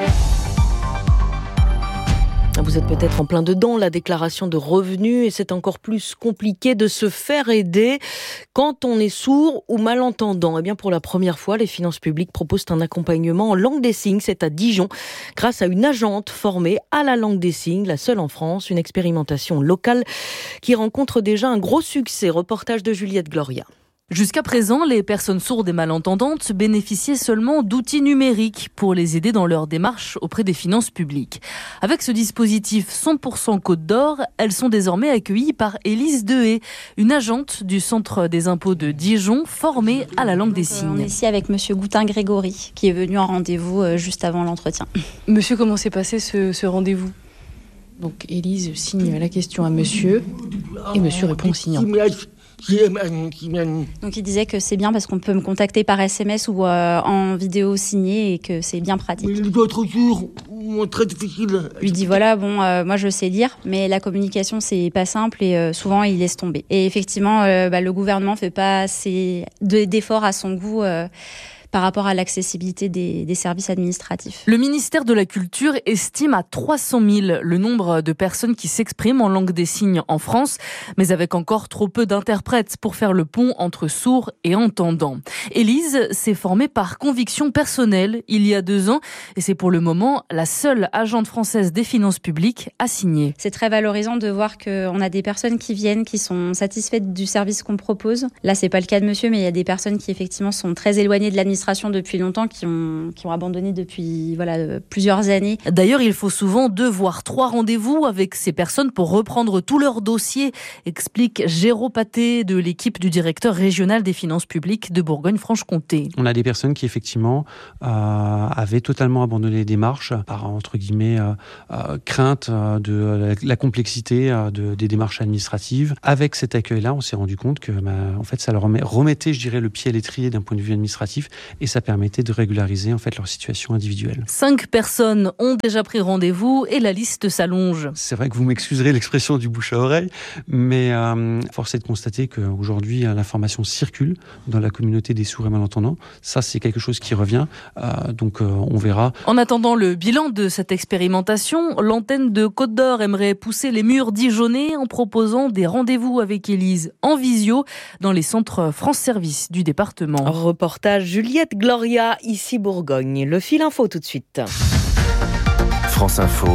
Vous êtes peut-être en plein dedans, la déclaration de revenus, et c'est encore plus compliqué de se faire aider quand on est sourd ou malentendant. Eh bien, pour la première fois, les finances publiques proposent un accompagnement en langue des signes. C'est à Dijon, grâce à une agente formée à la langue des signes, la seule en France, une expérimentation locale qui rencontre déjà un gros succès. Reportage de Juliette Gloria. Jusqu'à présent, les personnes sourdes et malentendantes bénéficiaient seulement d'outils numériques pour les aider dans leur démarche auprès des finances publiques. Avec ce dispositif cent pour cent Côte d'Or, elles sont désormais accueillies par Élise Dehé, une agente du Centre des impôts de Dijon formée à la langue des signes. On est ici avec Monsieur Goutin-Grégory, qui est venu en rendez-vous juste avant l'entretien. Monsieur, comment s'est passé ce, ce rendez-vous ? Donc Élise signe la question à monsieur et monsieur répond en signant. Donc il disait que c'est bien parce qu'on peut me contacter par S M S ou euh, en vidéo signée et que c'est bien pratique. Mais les autres jours, moment très difficile. Je lui dis voilà, bon, euh, moi je sais lire, mais la communication c'est pas simple et euh, souvent il laisse tomber. Et effectivement, euh, bah, le gouvernement fait pas assez de, d'efforts à son goût. Euh, par rapport à l'accessibilité des, des services administratifs. Le ministère de la Culture estime à trois cent mille le nombre de personnes qui s'expriment en langue des signes en France, mais avec encore trop peu d'interprètes pour faire le pont entre sourds et entendants. Élise s'est formée par conviction personnelle il y a deux ans et c'est pour le moment la seule agente française des finances publiques à signer. C'est très valorisant de voir qu'on a des personnes qui viennent, qui sont satisfaites du service qu'on propose. Là, c'est pas le cas de monsieur, mais il y a des personnes qui effectivement sont très éloignées de l'administration depuis longtemps, qui ont, qui ont abandonné depuis voilà, plusieurs années. D'ailleurs, il faut souvent deux voire trois rendez-vous avec ces personnes pour reprendre tout leur dossier, explique Géraud Paté de l'équipe du directeur régional des finances publiques de Bourgogne-Franche-Comté. On a des personnes qui effectivement euh, avaient totalement abandonné les démarches par entre guillemets euh, euh, crainte de la, la complexité euh, de, des démarches administratives. Avec cet accueil-là, on s'est rendu compte que bah, en fait, ça leur remettait, je dirais, le pied à l'étrier d'un point de vue administratif. Et ça permettait de régulariser en fait leur situation individuelle. Cinq personnes ont déjà pris rendez-vous et la liste s'allonge. C'est vrai que vous m'excuserez l'expression du bouche à oreille, mais euh, force est de constater qu'aujourd'hui l'information circule dans la communauté des sourds et malentendants. Ça, c'est quelque chose qui revient, euh, donc euh, on verra. En attendant le bilan de cette expérimentation, l'antenne de Côte d'Or aimerait pousser les murs dijonnais en proposant des rendez-vous avec Élise en visio dans les centres France Service du département. Reportage Juliette Gloria, ici Bourgogne. Le fil info tout de suite. France Info,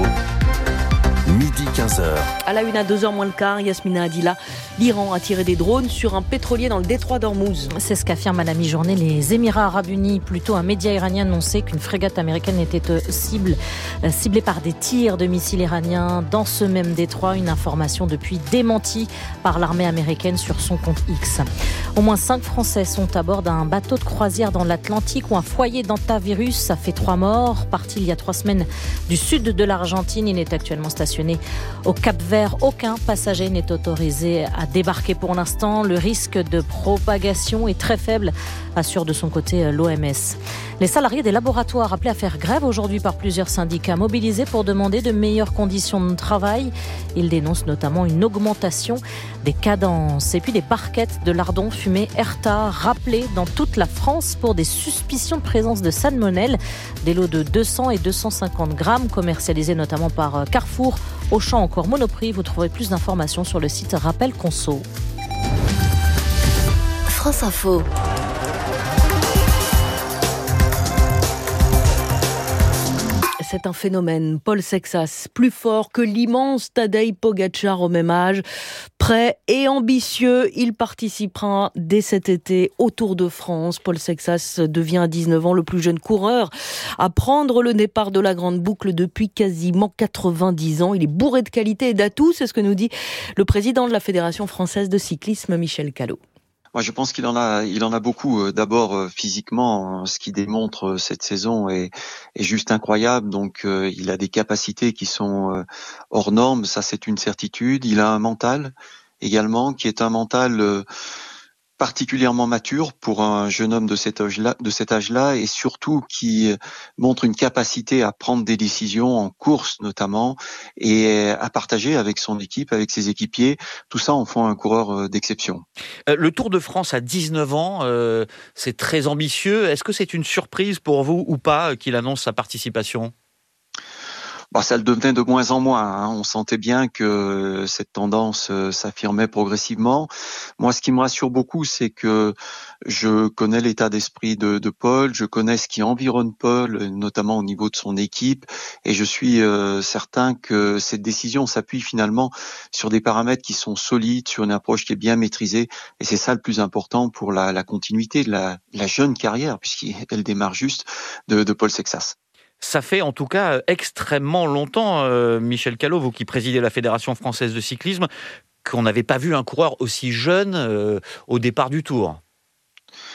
midi quinze heures. À la une, à deux heures moins le quart, Yasmina Adila, l'Iran a tiré des drones sur un pétrolier dans le détroit d'Ormuz. C'est ce qu'affirme à la mi-journée les Émirats Arabes Unis. Plutôt, un média iranien annonçait qu'une frégate américaine était cible, ciblée par des tirs de missiles iraniens dans ce même détroit. Une information depuis démentie par l'armée américaine sur son compte X. Au moins cinq Français sont à bord d'un bateau de croisière dans l'Atlantique où un foyer d'hantavirus a fait trois morts. Parti il y a trois semaines du sud de l'Argentine, il est actuellement stationné au Cap-Vert. Aucun passager n'est autorisé à débarquer pour l'instant. Le risque de propagation est très faible, assure de son côté l'O M S. Les salariés des laboratoires appelés à faire grève aujourd'hui par plusieurs syndicats mobilisés pour demander de meilleures conditions de travail. Ils dénoncent notamment une augmentation des cadences. Et puis des barquettes de lardons fumés Erta rappelées dans toute la France pour des suspicions de présence de salmonelle. Des lots de deux cents et deux cent cinquante grammes commercialisés notamment par Carrefour, Auchan, encore Monoprix. Vous trouverez plus d'informations sur le site Rappel Conso. France Info. C'est un phénomène. Paul Sexas, plus fort que l'immense Tadej Pogačar au même âge, prêt et ambitieux. Il participera dès cet été au Tour de France. Paul Sexas devient à dix-neuf ans le plus jeune coureur à prendre le départ de la grande boucle depuis quasiment quatre-vingt-dix ans. Il est bourré de qualité et d'atouts, c'est ce que nous dit le président de la Fédération française de cyclisme, Michel Callot. Moi, je pense qu'il en a, il en a beaucoup. D'abord, physiquement, ce qu'il démontre cette saison est, est juste incroyable. Donc, euh, il a des capacités qui sont euh, hors normes. Ça, c'est une certitude. Il a un mental également qui est un mental euh, particulièrement mature pour un jeune homme de cet âge-là, de cet âge-là, et surtout qui montre une capacité à prendre des décisions en course notamment et à partager avec son équipe, avec ses équipiers. Tout ça en font un coureur d'exception. Euh, le Tour de France à dix-neuf ans, euh, c'est très ambitieux. Est-ce que c'est une surprise pour vous ou pas qu'il annonce sa participation ? Bah, ça le devenait de moins en moins. Hein. On sentait bien que cette tendance euh, s'affirmait progressivement. Moi, ce qui me rassure beaucoup, c'est que je connais l'état d'esprit de, de Paul, je connais ce qui environne Paul, notamment au niveau de son équipe, et je suis euh, certain que cette décision s'appuie finalement sur des paramètres qui sont solides, sur une approche qui est bien maîtrisée, et c'est ça le plus important pour la, la continuité de la, la jeune carrière, puisqu'elle démarre juste, de, de Paul Sexas. Ça fait en tout cas extrêmement longtemps, euh, Michel Callot, vous qui présidez la Fédération française de cyclisme, qu'on n'avait pas vu un coureur aussi jeune euh, au départ du Tour.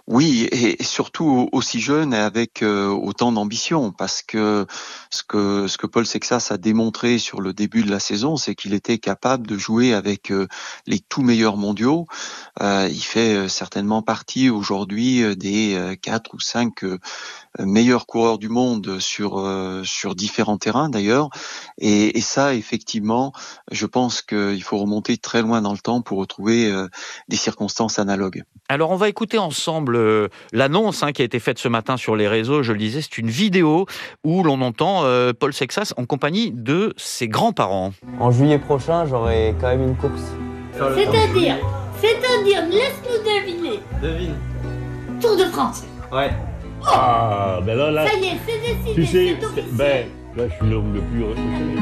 Oui, et surtout aussi jeune et avec euh, autant d'ambition, parce que ce que ce que Paul Sexas a démontré sur le début de la saison, c'est qu'il était capable de jouer avec euh, les tout meilleurs mondiaux. Euh, il fait euh, certainement partie aujourd'hui euh, des euh, quatre ou cinq euh, meilleurs coureurs du monde sur euh, sur différents terrains d'ailleurs. Et, et ça, effectivement, je pense qu'il faut remonter très loin dans le temps pour retrouver euh, des circonstances analogues. Alors, on va écouter ensemble euh, l'annonce hein, qui a été faite ce matin sur les réseaux. Je le disais, c'est une vidéo où l'on entend euh, Paul Sexas en compagnie de ses grands-parents. En juillet prochain, j'aurai quand même une course. C'est-à-dire, c'est-à-dire, laisse-nous deviner. Devine. Tour de France. Ouais. Oh Ah, ben là, là. Ça y est, c'est décidé. Tu sais, c'est officiel. ben, là, je suis l'homme le plus heureux du soleil.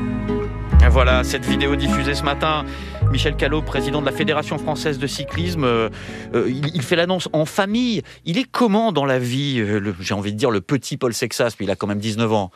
Voilà, cette vidéo diffusée ce matin. Michel Callot, président de la Fédération française de cyclisme, euh, euh, il, il fait l'annonce en famille. Il est comment dans la vie, euh, le, j'ai envie de dire le petit Paul Sexas, mais il a quand même dix-neuf ans.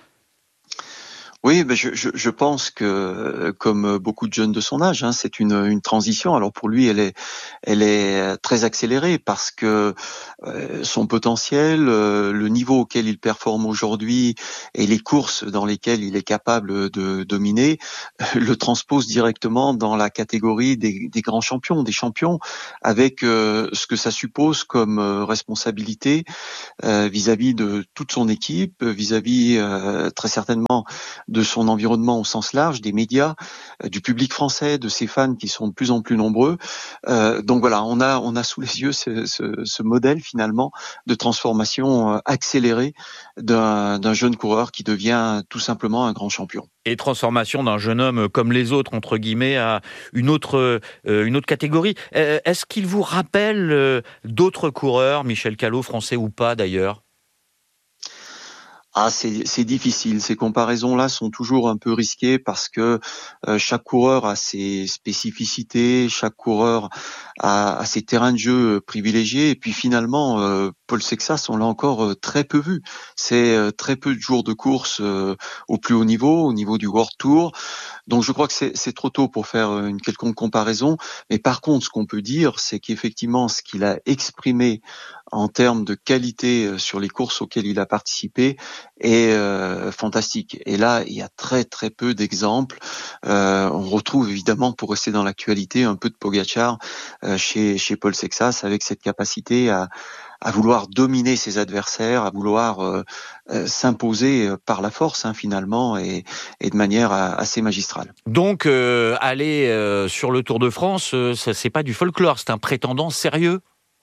Oui, ben je, je, je pense que, comme beaucoup de jeunes de son âge, hein, c'est une, une transition. Alors pour lui, elle est, elle est très accélérée parce que euh, son potentiel, euh, le niveau auquel il performe aujourd'hui et les courses dans lesquelles il est capable de dominer, euh, le transpose directement dans la catégorie des, des grands champions, des champions, avec euh, ce que ça suppose comme euh, responsabilité euh, vis-à-vis de toute son équipe, vis-à-vis euh, très certainement de son environnement au sens large, des médias, euh, du public français, de ses fans qui sont de plus en plus nombreux. Euh, donc voilà, on a on a sous les yeux ce, ce, ce modèle finalement de transformation euh, accélérée d'un, d'un jeune coureur qui devient tout simplement un grand champion. Et transformation d'un jeune homme comme les autres, entre guillemets, à une autre, euh, une autre catégorie. Euh, est-ce qu'il vous rappelle euh, d'autres coureurs, Michel Callot, français ou pas d'ailleurs ? Ah, c'est, c'est difficile. Ces comparaisons-là sont toujours un peu risquées parce que euh, chaque coureur a ses spécificités, chaque coureur a, a ses terrains de jeu privilégiés. Et puis finalement, euh, Paul Sexas, on l'a encore euh, très peu vu. C'est euh, très peu de jours de course euh, au plus haut niveau, au niveau du World Tour. Donc je crois que c'est, c'est trop tôt pour faire une quelconque comparaison. Mais par contre, ce qu'on peut dire, c'est qu'effectivement, ce qu'il a exprimé en termes de qualité sur les courses auxquelles il a participé est euh, fantastique. Et là, il y a très très peu d'exemples. Euh, on retrouve évidemment, pour rester dans l'actualité, un peu de Pogačar euh, chez chez Paul Sexas, avec cette capacité à à vouloir dominer ses adversaires, à vouloir euh, euh, s'imposer par la force hein, finalement et, et de manière assez magistrale. Donc euh, aller euh, sur le Tour de France, euh, ça, c'est pas du folklore, c'est un prétendant sérieux.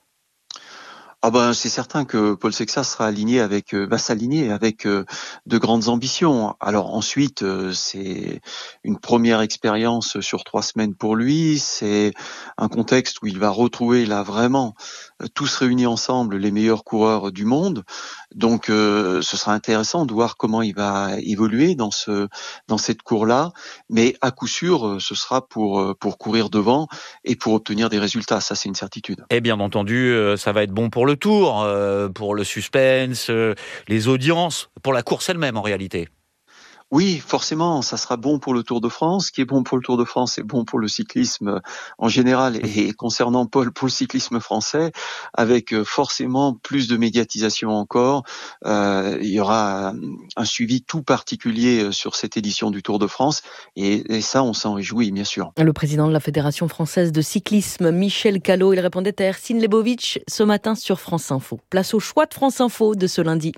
Ah ben c'est certain que Paul Sexas sera aligné avec va s'aligner avec de grandes ambitions. Alors ensuite c'est une première expérience sur trois semaines pour lui, c'est un contexte où il va retrouver là vraiment tous réunis ensemble les meilleurs coureurs du monde. Donc euh, ce sera intéressant de voir comment il va évoluer dans ce dans cette cour-là, mais à coup sûr ce sera pour pour courir devant et pour obtenir des résultats, ça c'est une certitude. Et bien entendu, ça va être bon pour le Tour, euh, pour le suspense, euh, les audiences, pour la course elle-même en réalité. Oui, forcément, ça sera bon pour le Tour de France. Ce qui est bon pour le Tour de France est bon pour le cyclisme en général et concernant Paul, pour le cyclisme français, avec forcément plus de médiatisation encore. Euh, il y aura un suivi tout particulier sur cette édition du Tour de France et, et ça, on s'en réjouit, bien sûr. Le président de la Fédération française de cyclisme, Michel Callot, il répondait à Ercine Lebovic ce matin sur France Info. Place au choix de France Info de ce lundi,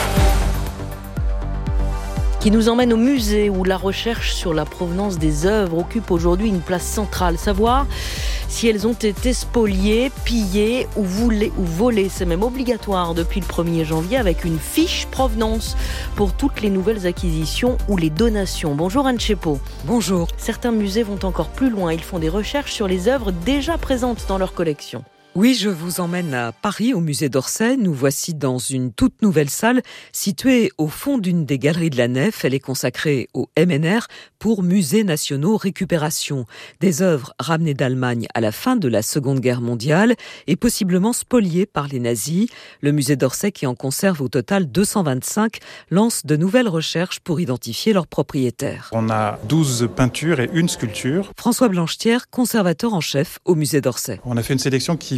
qui nous emmène au musée où la recherche sur la provenance des œuvres occupe aujourd'hui une place centrale. Savoir si elles ont été spoliées, pillées ou volées. Ou volées. C'est même obligatoire depuis le premier janvier avec une fiche provenance pour toutes les nouvelles acquisitions ou les donations. Bonjour Anne Chepeau. Bonjour. Certains musées vont encore plus loin. Ils font des recherches sur les œuvres déjà présentes dans leur collection. Oui, je vous emmène à Paris, au musée d'Orsay. Nous voici dans une toute nouvelle salle située au fond d'une des galeries de la nef. Elle est consacrée au M N R pour Musées nationaux récupération. Des œuvres ramenées d'Allemagne à la fin de la Seconde Guerre mondiale et possiblement spoliées par les nazis. Le musée d'Orsay, qui en conserve au total deux cent vingt-cinq, lance de nouvelles recherches pour identifier leurs propriétaires. On a douze peintures et une sculpture. François Blanchetière, conservateur en chef au musée d'Orsay. On a fait une sélection qui vise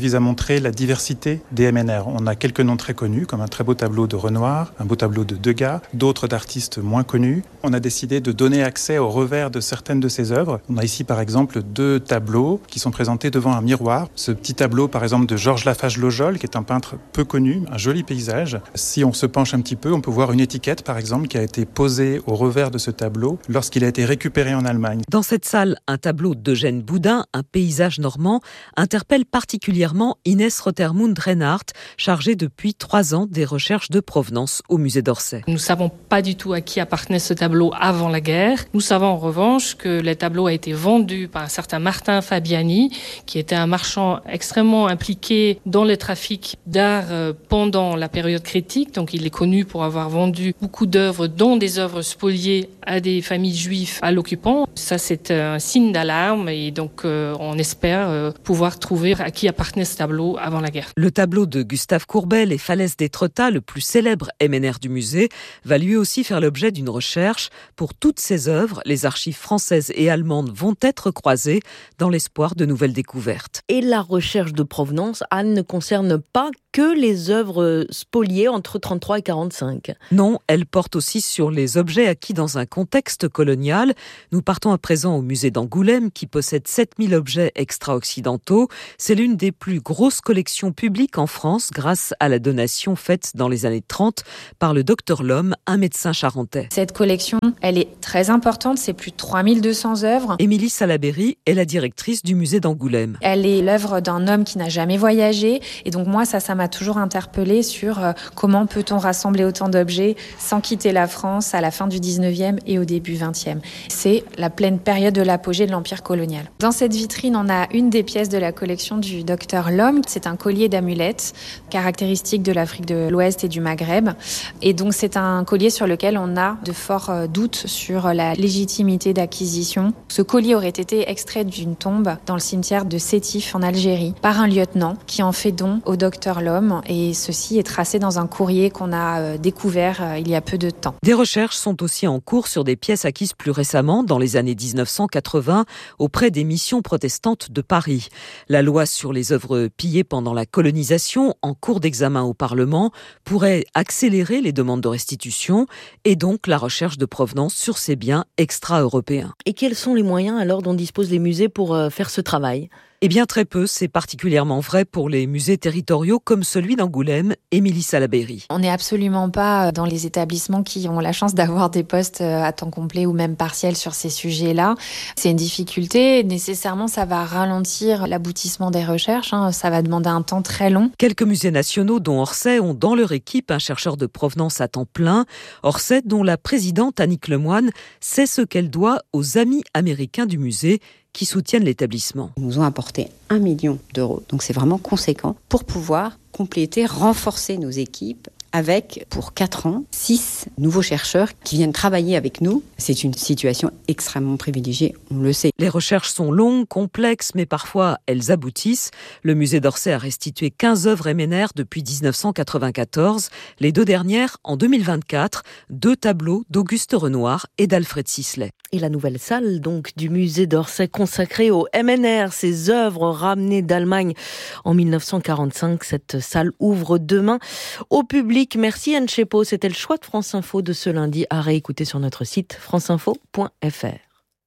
vise à montrer la diversité des M N R. On a quelques noms très connus, comme un très beau tableau de Renoir, un beau tableau de Degas, d'autres d'artistes moins connus. On a décidé de donner accès au revers de certaines de ces œuvres. On a ici par exemple deux tableaux qui sont présentés devant un miroir. Ce petit tableau par exemple de Georges Lafage-Lojol, qui est un peintre peu connu, un joli paysage. Si on se penche un petit peu, on peut voir une étiquette par exemple qui a été posée au revers de ce tableau lorsqu'il a été récupéré en Allemagne. Dans cette salle, un tableau d'Eugène Boudin, un paysage normand, interpelle particulièrement Inès Rothermund-Reinhardt, chargée depuis trois ans des recherches de provenance au musée d'Orsay. Nous ne savons pas du tout à qui appartenait ce tableau avant la guerre. Nous savons en revanche que le tableau a été vendu par un certain Martin Fabiani, qui était un marchand extrêmement impliqué dans le trafic d'art pendant la période critique. Donc il est connu pour avoir vendu beaucoup d'œuvres, dont des œuvres spoliées à des familles juives à l'occupant. Ça, c'est un signe d'alarme et donc euh, on espère euh, pouvoir trouver à qui appartenait ce tableau avant la guerre. Le tableau de Gustave Courbet, Les Falaises d'Étretat, le plus célèbre M N R du musée, va lui aussi faire l'objet d'une recherche. Pour toutes ces œuvres, les archives françaises et allemandes vont être croisées dans l'espoir de nouvelles découvertes. Et la recherche de provenance, Anne, ne concerne pas que les œuvres spoliées entre trente-trois et quarante-cinq. Non, elle porte aussi sur les objets acquis dans un contexte colonial. Nous partons à présent au musée d'Angoulême qui possède sept mille objets extra-occidentaux. C'est l'une des plus grosses collections publiques en France grâce à la donation faite dans les années trente par le docteur Lhomme, un médecin charentais. Cette collection, elle est très importante, c'est plus de trois mille deux cents œuvres. Émilie Salaberry est la directrice du musée d'Angoulême. Elle est l'œuvre d'un homme qui n'a jamais voyagé et donc moi ça, ça m'a toujours interpellée sur euh, comment peut-on rassembler autant d'objets sans quitter la France à la fin du dix-neuvième et au début vingtième. C'est la pleine période de l'apogée de l'empire colonial. Dans cette vitrine, on a une des pièces de la collection du docteur Lhomme. C'est un collier d'amulettes caractéristique de l'Afrique de l'Ouest et du Maghreb. Et donc c'est un collier sur lequel on a de forts doutes sur la légitimité d'acquisition. Ce collier aurait été extrait d'une tombe dans le cimetière de Sétif en Algérie par un lieutenant qui en fait don au docteur Lhomme et ceci est tracé dans un courrier qu'on a découvert il y a peu de temps. Des recherches sont aussi en cours sur des pièces acquises plus récemment, dans les années dix-neuf cent quatre-vingts, auprès des missions protestantes de Paris. La loi sur les œuvres pillées pendant la colonisation, en cours d'examen au Parlement, pourrait accélérer les demandes de restitution et donc la recherche de provenance sur ces biens extra-européens. Et quels sont les moyens alors dont disposent les musées pour euh, faire ce travail ? Eh bien très peu, c'est particulièrement vrai pour les musées territoriaux comme celui d'Angoulême, Émilie Salaberry. On n'est absolument pas dans les établissements qui ont la chance d'avoir des postes à temps complet ou même partiel sur ces sujets-là. C'est une difficulté, nécessairement ça va ralentir l'aboutissement des recherches, hein. Ça va demander un temps très long. Quelques musées nationaux dont Orsay ont dans leur équipe un chercheur de provenance à temps plein. Orsay dont la présidente Annick Lemoine sait ce qu'elle doit aux amis américains du musée qui soutiennent l'établissement. Ils nous ont apporté un million d'euros, donc c'est vraiment conséquent, pour pouvoir compléter, renforcer nos équipes avec, pour quatre ans, six nouveaux chercheurs qui viennent travailler avec nous. C'est une situation extrêmement privilégiée, on le sait. Les recherches sont longues, complexes, mais parfois elles aboutissent. Le musée d'Orsay a restitué quinze œuvres M N R depuis dix-neuf cent quatre-vingt-quatorze. Les deux dernières, en deux mille vingt-quatre, deux tableaux d'Auguste Renoir et d'Alfred Sisley. Et la nouvelle salle donc du musée d'Orsay consacrée au M N R, ces œuvres ramenées d'Allemagne en mille neuf cent quarante-cinq. Cette salle ouvre demain au public. Merci Anne Chepo, c'était le choix de France Info de ce lundi à réécouter sur notre site franceinfo point f r.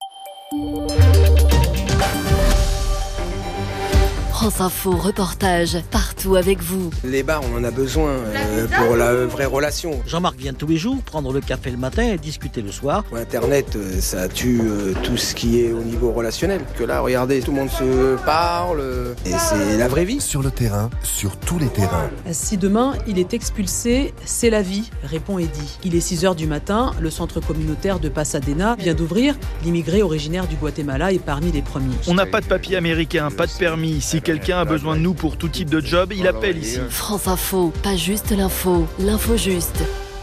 France Info, reportage, partout avec vous. Les bars, on en a besoin euh, pour la vraie relation. Jean-Marc vient tous les jours prendre le café le matin et discuter le soir. Internet, euh, ça tue euh, tout ce qui est au niveau relationnel. Que là, regardez, tout le monde se parle euh, et c'est la vraie vie. Sur le terrain, sur tous les terrains. Si demain, il est expulsé, c'est la vie, répond Eddy. Il est six heures du matin, le centre communautaire de Pasadena vient d'ouvrir. L'immigré originaire du Guatemala est parmi les premiers. On n'a pas de papier américain, pas de permis. Si quelqu'un a besoin de nous pour tout type de job, il appelle ici. France Info, pas juste l'info, l'info juste.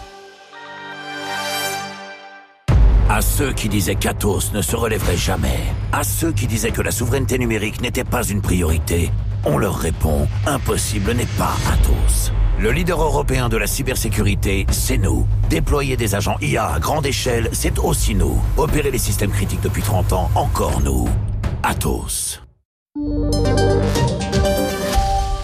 À ceux qui disaient qu'Atos ne se relèverait jamais, à ceux qui disaient que la souveraineté numérique n'était pas une priorité, on leur répond, impossible n'est pas Atos. Le leader européen de la cybersécurité, c'est nous. Déployer des agents I A à grande échelle, c'est aussi nous. Opérer les systèmes critiques depuis trente ans, encore nous. Atos.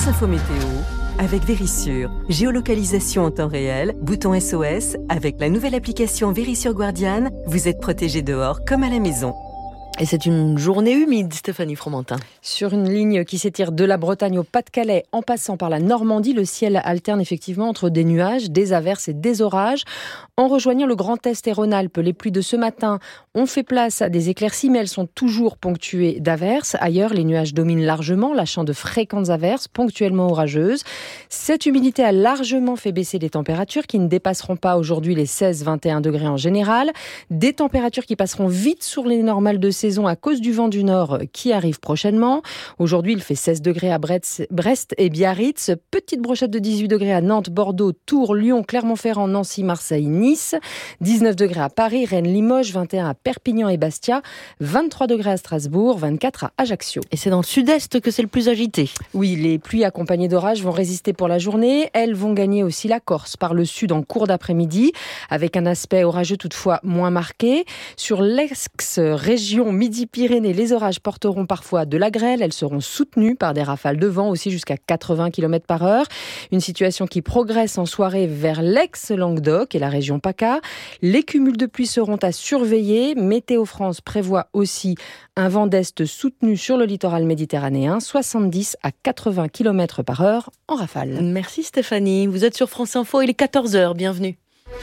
France Info Météo avec Vérissure. Géolocalisation en temps réel, bouton S O S. Avec la nouvelle application Vérissure Guardian, vous êtes protégé dehors comme à la maison. Et c'est une journée humide, Stéphanie Fromentin. Sur une ligne qui s'étire de la Bretagne au Pas-de-Calais, en passant par la Normandie, le ciel alterne effectivement entre des nuages, des averses et des orages. En rejoignant le Grand Est et Rhône-Alpes, les pluies de ce matin ont fait place à des éclaircies, mais elles sont toujours ponctuées d'averses. Ailleurs, les nuages dominent largement, lâchant de fréquentes averses, ponctuellement orageuses. Cette humidité a largement fait baisser les températures, qui ne dépasseront pas aujourd'hui les seize à vingt et un degrés en général. Des températures qui passeront vite sur les normales de saison à cause du vent du nord qui arrive prochainement. Aujourd'hui, il fait seize degrés à Brest et Biarritz. Petite brochette de dix-huit degrés à Nantes, Bordeaux, Tours, Lyon, Clermont-Ferrand, Nancy, Marseille, Nice. dix-neuf degrés à Paris, Rennes, Limoges, vingt et un à Perpignan et Bastia. vingt-trois degrés à Strasbourg, vingt-quatre à Ajaccio. Et c'est dans le sud-est que c'est le plus agité. Oui, les pluies accompagnées d'orages vont résister pour la journée. Elles vont gagner aussi la Corse par le sud en cours d'après-midi, avec un aspect orageux toutefois moins marqué. Sur l'ex-région Midi-Pyrénées, les orages porteront parfois de la grêle. Elles seront soutenues par des rafales de vent aussi jusqu'à quatre-vingts kilomètres par heure. Une situation qui progresse en soirée vers l'ex-Languedoc et la région PACA. Les cumuls de pluie seront à surveiller. Météo France prévoit aussi un vent d'est soutenu sur le littoral méditerranéen, soixante-dix à quatre-vingts kilomètres par heure en rafale. Merci Stéphanie. Vous êtes sur France Info, il est quatorze heures. Bienvenue.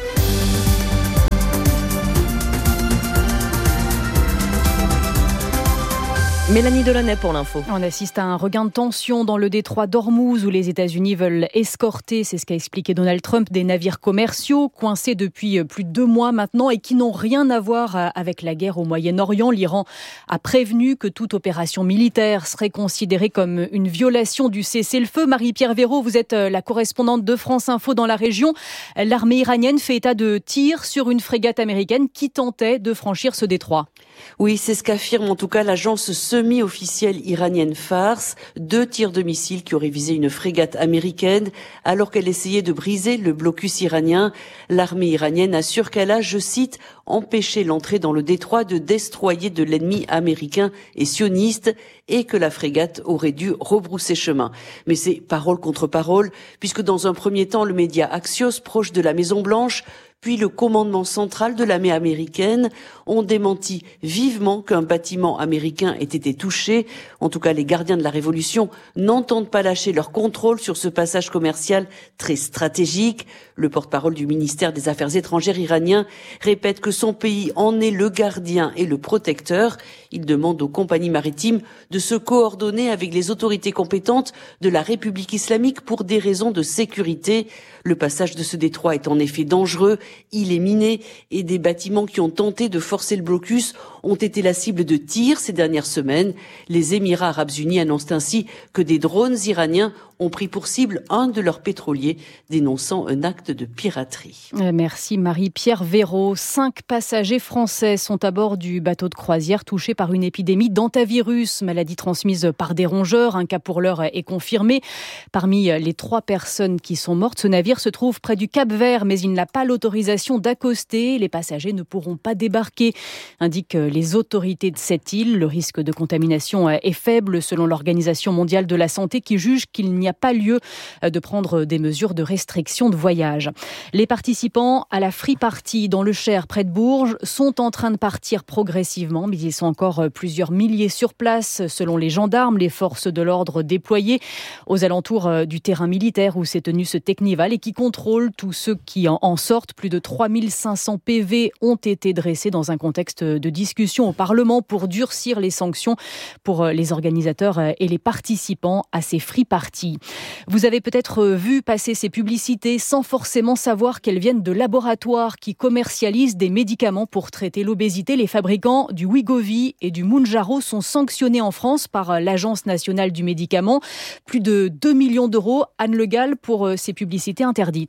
Mélanie Delaunay pour l'info. On assiste à un regain de tension dans le détroit d'Ormuz où les États-Unis veulent escorter, c'est ce qu'a expliqué Donald Trump, des navires commerciaux coincés depuis plus de deux mois maintenant et qui n'ont rien à voir avec la guerre au Moyen-Orient. L'Iran a prévenu que toute opération militaire serait considérée comme une violation du cessez-le-feu. Marie-Pierre Véraud, vous êtes la correspondante de France Info dans la région. L'armée iranienne fait état de tirs sur une frégate américaine qui tentait de franchir ce détroit. Oui, c'est ce qu'affirme en tout cas l'agence semi-officielle iranienne Fars. Deux tirs de missiles qui auraient visé une frégate américaine alors qu'elle essayait de briser le blocus iranien. L'armée iranienne assure qu'elle a, je cite, empêché l'entrée dans le détroit de destroyers de l'ennemi américain et sioniste et que la frégate aurait dû rebrousser chemin. Mais c'est parole contre parole, puisque dans un premier temps, le média Axios, proche de la Maison-Blanche, puis le commandement central de l'armée américaine ont démenti vivement qu'un bâtiment américain ait été touché. En tout cas, les gardiens de la Révolution n'entendent pas lâcher leur contrôle sur ce passage commercial très stratégique. Le porte-parole du ministère des Affaires étrangères iranien répète que son pays en est le gardien et le protecteur. Il demande aux compagnies maritimes de se coordonner avec les autorités compétentes de la République islamique pour des raisons de sécurité. Le passage de ce détroit est en effet dangereux, il est miné et des bâtiments qui ont tenté de forcer le blocus ont été la cible de tirs ces dernières semaines. Les Émirats arabes unis annoncent ainsi que des drones iraniens ont pris pour cible un de leurs pétroliers, dénonçant un acte de piraterie. Merci Marie-Pierre Véraud. Cinq passagers français sont à bord du bateau de croisière touché par une épidémie d'hantavirus, maladie transmise par des rongeurs. Un cas pour l'heure est confirmé. Parmi les trois personnes qui sont mortes, ce navire se trouve près du Cap-Vert, mais il n'a pas l'autorisation d'accoster. Les passagers ne pourront pas débarquer, indiquent les autorités de cette île. Le risque de contamination est faible selon l'Organisation mondiale de la santé qui juge qu'il n'y a pas lieu de prendre des mesures de restriction de voyage. Les participants à la Free Party dans le Cher près de Bourges sont en train de partir progressivement, mais ils sont encore plusieurs milliers sur place selon les gendarmes, les forces de l'ordre déployées aux alentours du terrain militaire où s'est tenu ce Technival et qui contrôlent tous ceux qui en sortent. Plus de trois mille cinq cents P V ont été dressés dans un contexte de discussion au Parlement pour durcir les sanctions pour les organisateurs et les participants à ces Free Party. Vous avez peut-être vu passer ces publicités sans forcément savoir qu'elles viennent de laboratoires qui commercialisent des médicaments pour traiter l'obésité. Les fabricants du Wegovy et du Mounjaro sont sanctionnés en France par l'Agence nationale du médicament. Plus de deux millions d'euros, Anne Le Gall, pour ces publicités interdites.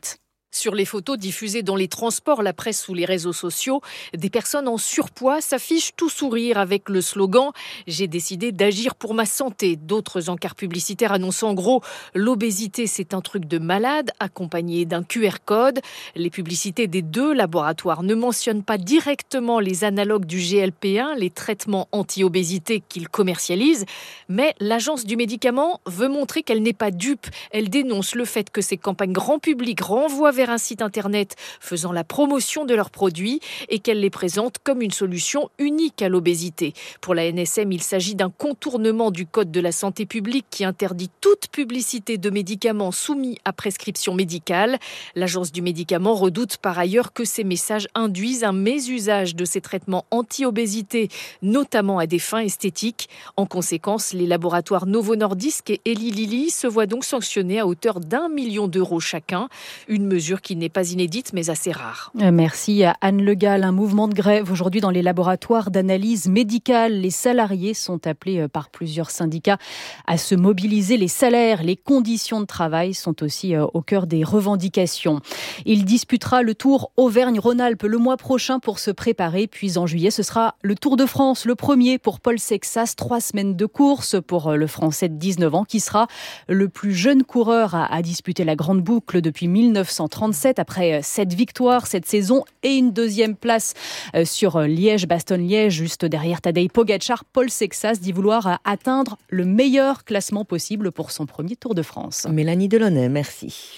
Sur les photos diffusées dans les transports, la presse ou les réseaux sociaux, des personnes en surpoids s'affichent tout sourire avec le slogan « J'ai décidé d'agir pour ma santé ». D'autres encarts publicitaires annoncent en gros « L'obésité, c'est un truc de malade », accompagné d'un Q R code. Les publicités des deux laboratoires ne mentionnent pas directement les analogues du G L P un, les traitements anti-obésité qu'ils commercialisent, mais l'agence du médicament veut montrer qu'elle n'est pas dupe. Elle dénonce le fait que ces campagnes grand public renvoient vers un site internet faisant la promotion de leurs produits et qu'elle les présente comme une solution unique à l'obésité. Pour la N S M, il s'agit d'un contournement du Code de la santé publique qui interdit toute publicité de médicaments soumis à prescription médicale. L'agence du médicament redoute par ailleurs que ces messages induisent un mésusage de ces traitements anti-obésité, notamment à des fins esthétiques. En conséquence, les laboratoires Novo Nordisk et Eli Lilly se voient donc sanctionnés à hauteur d'un million d'euros chacun. Une mesure qui n'est pas inédite mais assez rare. Merci à Anne Le Gall. Un mouvement de grève aujourd'hui dans les laboratoires d'analyse médicale. Les salariés sont appelés par plusieurs syndicats à se mobiliser. Les salaires, les conditions de travail sont aussi au cœur des revendications. Il disputera le Tour Auvergne-Rhône-Alpes le mois prochain pour se préparer. Puis en juillet, ce sera le Tour de France, le premier pour Paul Sexas. Trois semaines de course pour le Français de dix-neuf ans qui sera le plus jeune coureur à, à disputer la grande boucle depuis mille neuf cent trente-sept, après sept victoires cette saison et une deuxième place sur Liège-Bastogne-Liège, juste derrière Tadej Pogačar. Paul Sexas dit vouloir atteindre le meilleur classement possible pour son premier Tour de France. Mélanie Delaunay, merci.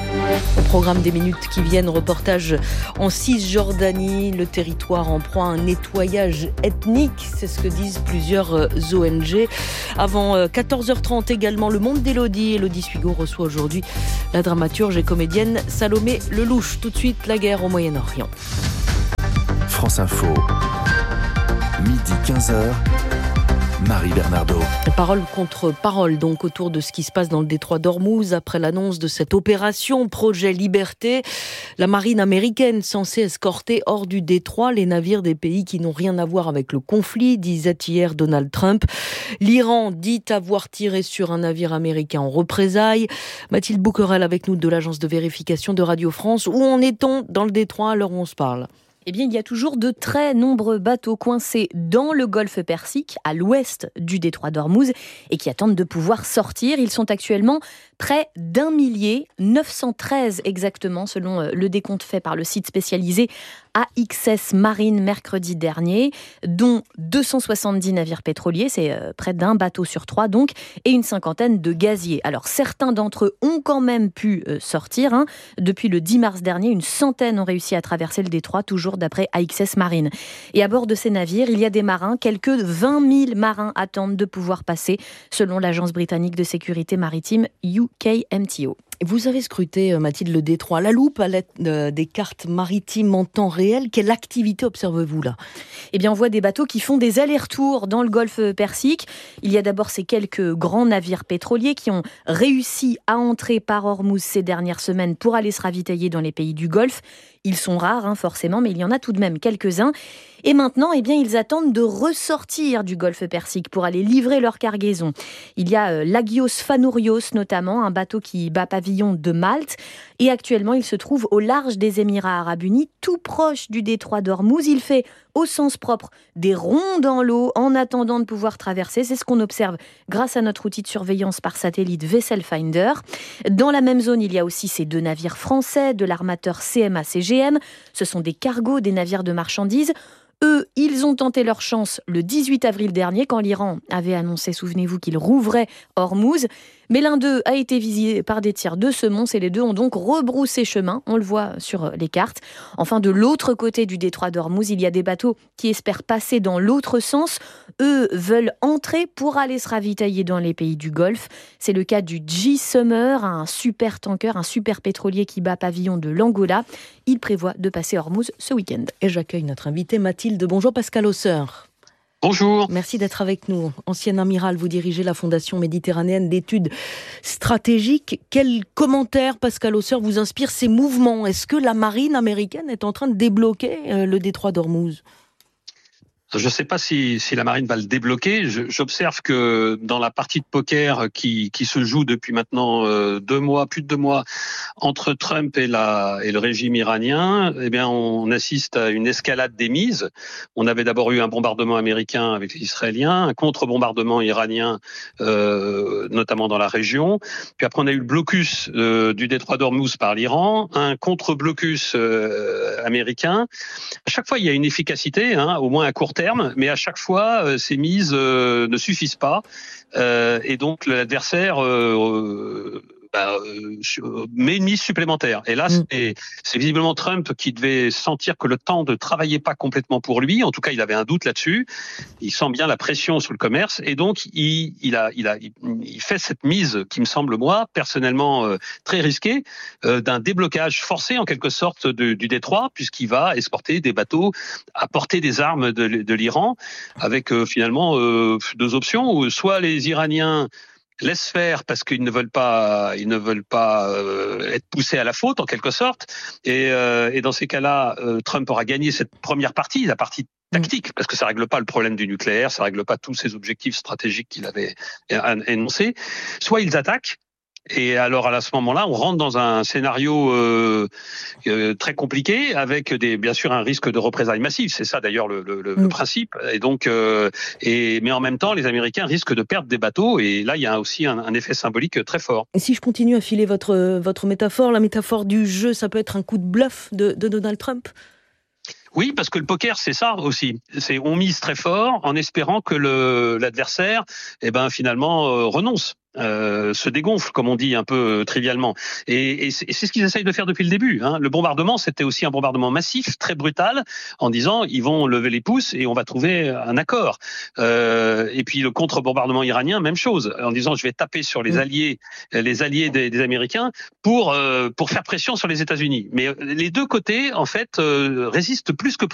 Au programme des minutes qui viennent, reportage en Cisjordanie, le territoire en proie à un nettoyage ethnique, c'est ce que disent plusieurs O N G. Avant quatorze heures trente également, le monde d'Élodie. Élodie Suigo reçoit aujourd'hui la dramaturge et comédienne Salomé Lelouch. Tout de suite, la guerre au Moyen-Orient. France Info, midi quinze heures. Marie Bernardo. Parole contre parole donc autour de ce qui se passe dans le détroit d'Ormuz après l'annonce de cette opération Projet Liberté. La marine américaine censée escorter hors du détroit les navires des pays qui n'ont rien à voir avec le conflit, disait hier Donald Trump. L'Iran dit avoir tiré sur un navire américain en représailles. Mathilde Bouquerel avec nous de l'agence de vérification de Radio France. Où en est-on dans le détroit à l'heure où on se parle ? Eh bien, il y a toujours de très nombreux bateaux coincés dans le golfe Persique, à l'ouest du détroit d'Ormuz, et qui attendent de pouvoir sortir. Ils sont actuellement près d'un millier, neuf cent treize exactement, selon le décompte fait par le site spécialisé A X S Marine mercredi dernier, dont deux cent soixante-dix navires pétroliers, c'est près d'un bateau sur trois donc, et une cinquantaine de gaziers. Alors certains d'entre eux ont quand même pu sortir. Hein. Depuis le dix mars dernier, une centaine ont réussi à traverser le détroit, toujours d'après A X S Marine. Et à bord de ces navires, il y a des marins, quelques vingt mille marins attendent de pouvoir passer, selon l'agence britannique de sécurité maritime U K M T O. Vous avez scruté, Mathilde, le détroit à la loupe à l'aide des cartes maritimes en temps réel. Quelle activité observez-vous là ? Eh bien, on voit des bateaux qui font des allers-retours dans le golfe Persique. Il y a d'abord ces quelques grands navires pétroliers qui ont réussi à entrer par Ormuz ces dernières semaines pour aller se ravitailler dans les pays du Golfe. Ils sont rares, hein, forcément, mais il y en a tout de même quelques-uns. Et maintenant, eh bien, ils attendent de ressortir du golfe Persique pour aller livrer leur cargaison. Il y a euh, l'Agios Fanourios, notamment, un bateau qui bat pavillon de Malte. Et actuellement, il se trouve au large des Émirats Arabes Unis, tout proche du détroit d'Ormuz. Il fait, au sens propre, des ronds dans l'eau en attendant de pouvoir traverser. C'est ce qu'on observe grâce à notre outil de surveillance par satellite Vessel Finder. Dans la même zone, il y a aussi ces deux navires français de l'armateur C M A C G M. Ce sont des cargos, des navires de marchandises. Eux, ils ont tenté leur chance le dix-huit avril dernier, quand l'Iran avait annoncé, souvenez-vous, qu'il rouvrait Ormuz. Mais l'un d'eux a été visé par des tirs de semonce et les deux ont donc rebroussé chemin. On le voit sur les cartes. Enfin, de l'autre côté du détroit d'Ormuz, il y a des bateaux qui espèrent passer dans l'autre sens. Eux veulent entrer pour aller se ravitailler dans les pays du Golfe. C'est le cas du G Summer, un super tanker, un super pétrolier qui bat pavillon de l'Angola. Il prévoit de passer Ormuz ce week-end. Et j'accueille notre invité Mathilde. Bonjour Pascal Hausseur. Bonjour. Merci d'être avec nous. Ancien amiral, vous dirigez la Fondation méditerranéenne d'études stratégiques. Quel commentaire, Pascal Hausseur, vous inspire ces mouvements ? Est-ce que la marine américaine est en train de débloquer le détroit d'Ormuz ? Je ne sais pas si, si la marine va le débloquer. Je, j'observe que dans la partie de poker qui, qui se joue depuis maintenant euh, deux mois, plus de deux mois, entre Trump et, la, et le régime iranien, eh bien, on assiste à une escalade des mises. On avait d'abord eu un bombardement américain avec les Israéliens, un contre-bombardement iranien, euh, notamment dans la région. Puis après, on a eu le blocus euh, du détroit d'Ormuz par l'Iran, un contre-blocus euh, américain. À chaque fois, il y a une efficacité, hein, au moins à court terme, mais à chaque fois, euh, ces mises euh, ne suffisent pas. Euh, et donc, l'adversaire euh, bah, euh, met une mise supplémentaire. Et là, c'est, c'est visiblement Trump qui devait sentir que le temps ne travaillait pas complètement pour lui. En tout cas, il avait un doute là-dessus. Il sent bien la pression sur le commerce. Et donc, il, il, a, il, a, il fait cette mise qui me semble, moi, personnellement, euh, très risquée, euh, d'un déblocage forcé, en quelque sorte, de, du détroit, puisqu'il va exporter des bateaux, apporter des armes de, de l'Iran, avec euh, finalement euh, deux options. Soit les Iraniens laissent faire parce qu'ils ne veulent pas, ils ne veulent pas euh, être poussés à la faute en quelque sorte. Et, euh, et dans ces cas-là, euh, Trump aura gagné cette première partie, la partie tactique, parce que ça règle pas le problème du nucléaire, ça règle pas tous ses objectifs stratégiques qu'il avait énoncés. Soit ils attaquent. Et alors à ce moment-là, on rentre dans un scénario euh, euh, très compliqué, avec des, bien sûr un risque de représailles massives. C'est ça d'ailleurs le, le, le mmh. principe. Et donc, euh, et mais en même temps, les Américains risquent de perdre des bateaux. Et là, il y a aussi un, un effet symbolique très fort. Et si je continue à filer votre votre métaphore, la métaphore du jeu, ça peut être un coup de bluff de, de Donald Trump. Oui, parce que le poker, c'est ça aussi. C'est on mise très fort en espérant que le, l'adversaire, eh ben finalement euh, renonce. Euh, se dégonfle, comme on dit un peu euh, trivialement. Et, et, c'est, et c'est ce qu'ils essayent de faire depuis le début. Hein. Le bombardement, c'était aussi un bombardement massif, très brutal, en disant ils vont lever les pouces et on va trouver un accord. Euh, et puis le contre-bombardement iranien, même chose, en disant je vais taper sur les alliés, les alliés des, des Américains pour euh, pour faire pression sur les États-Unis. Mais les deux côtés, en fait, euh, résistent plus que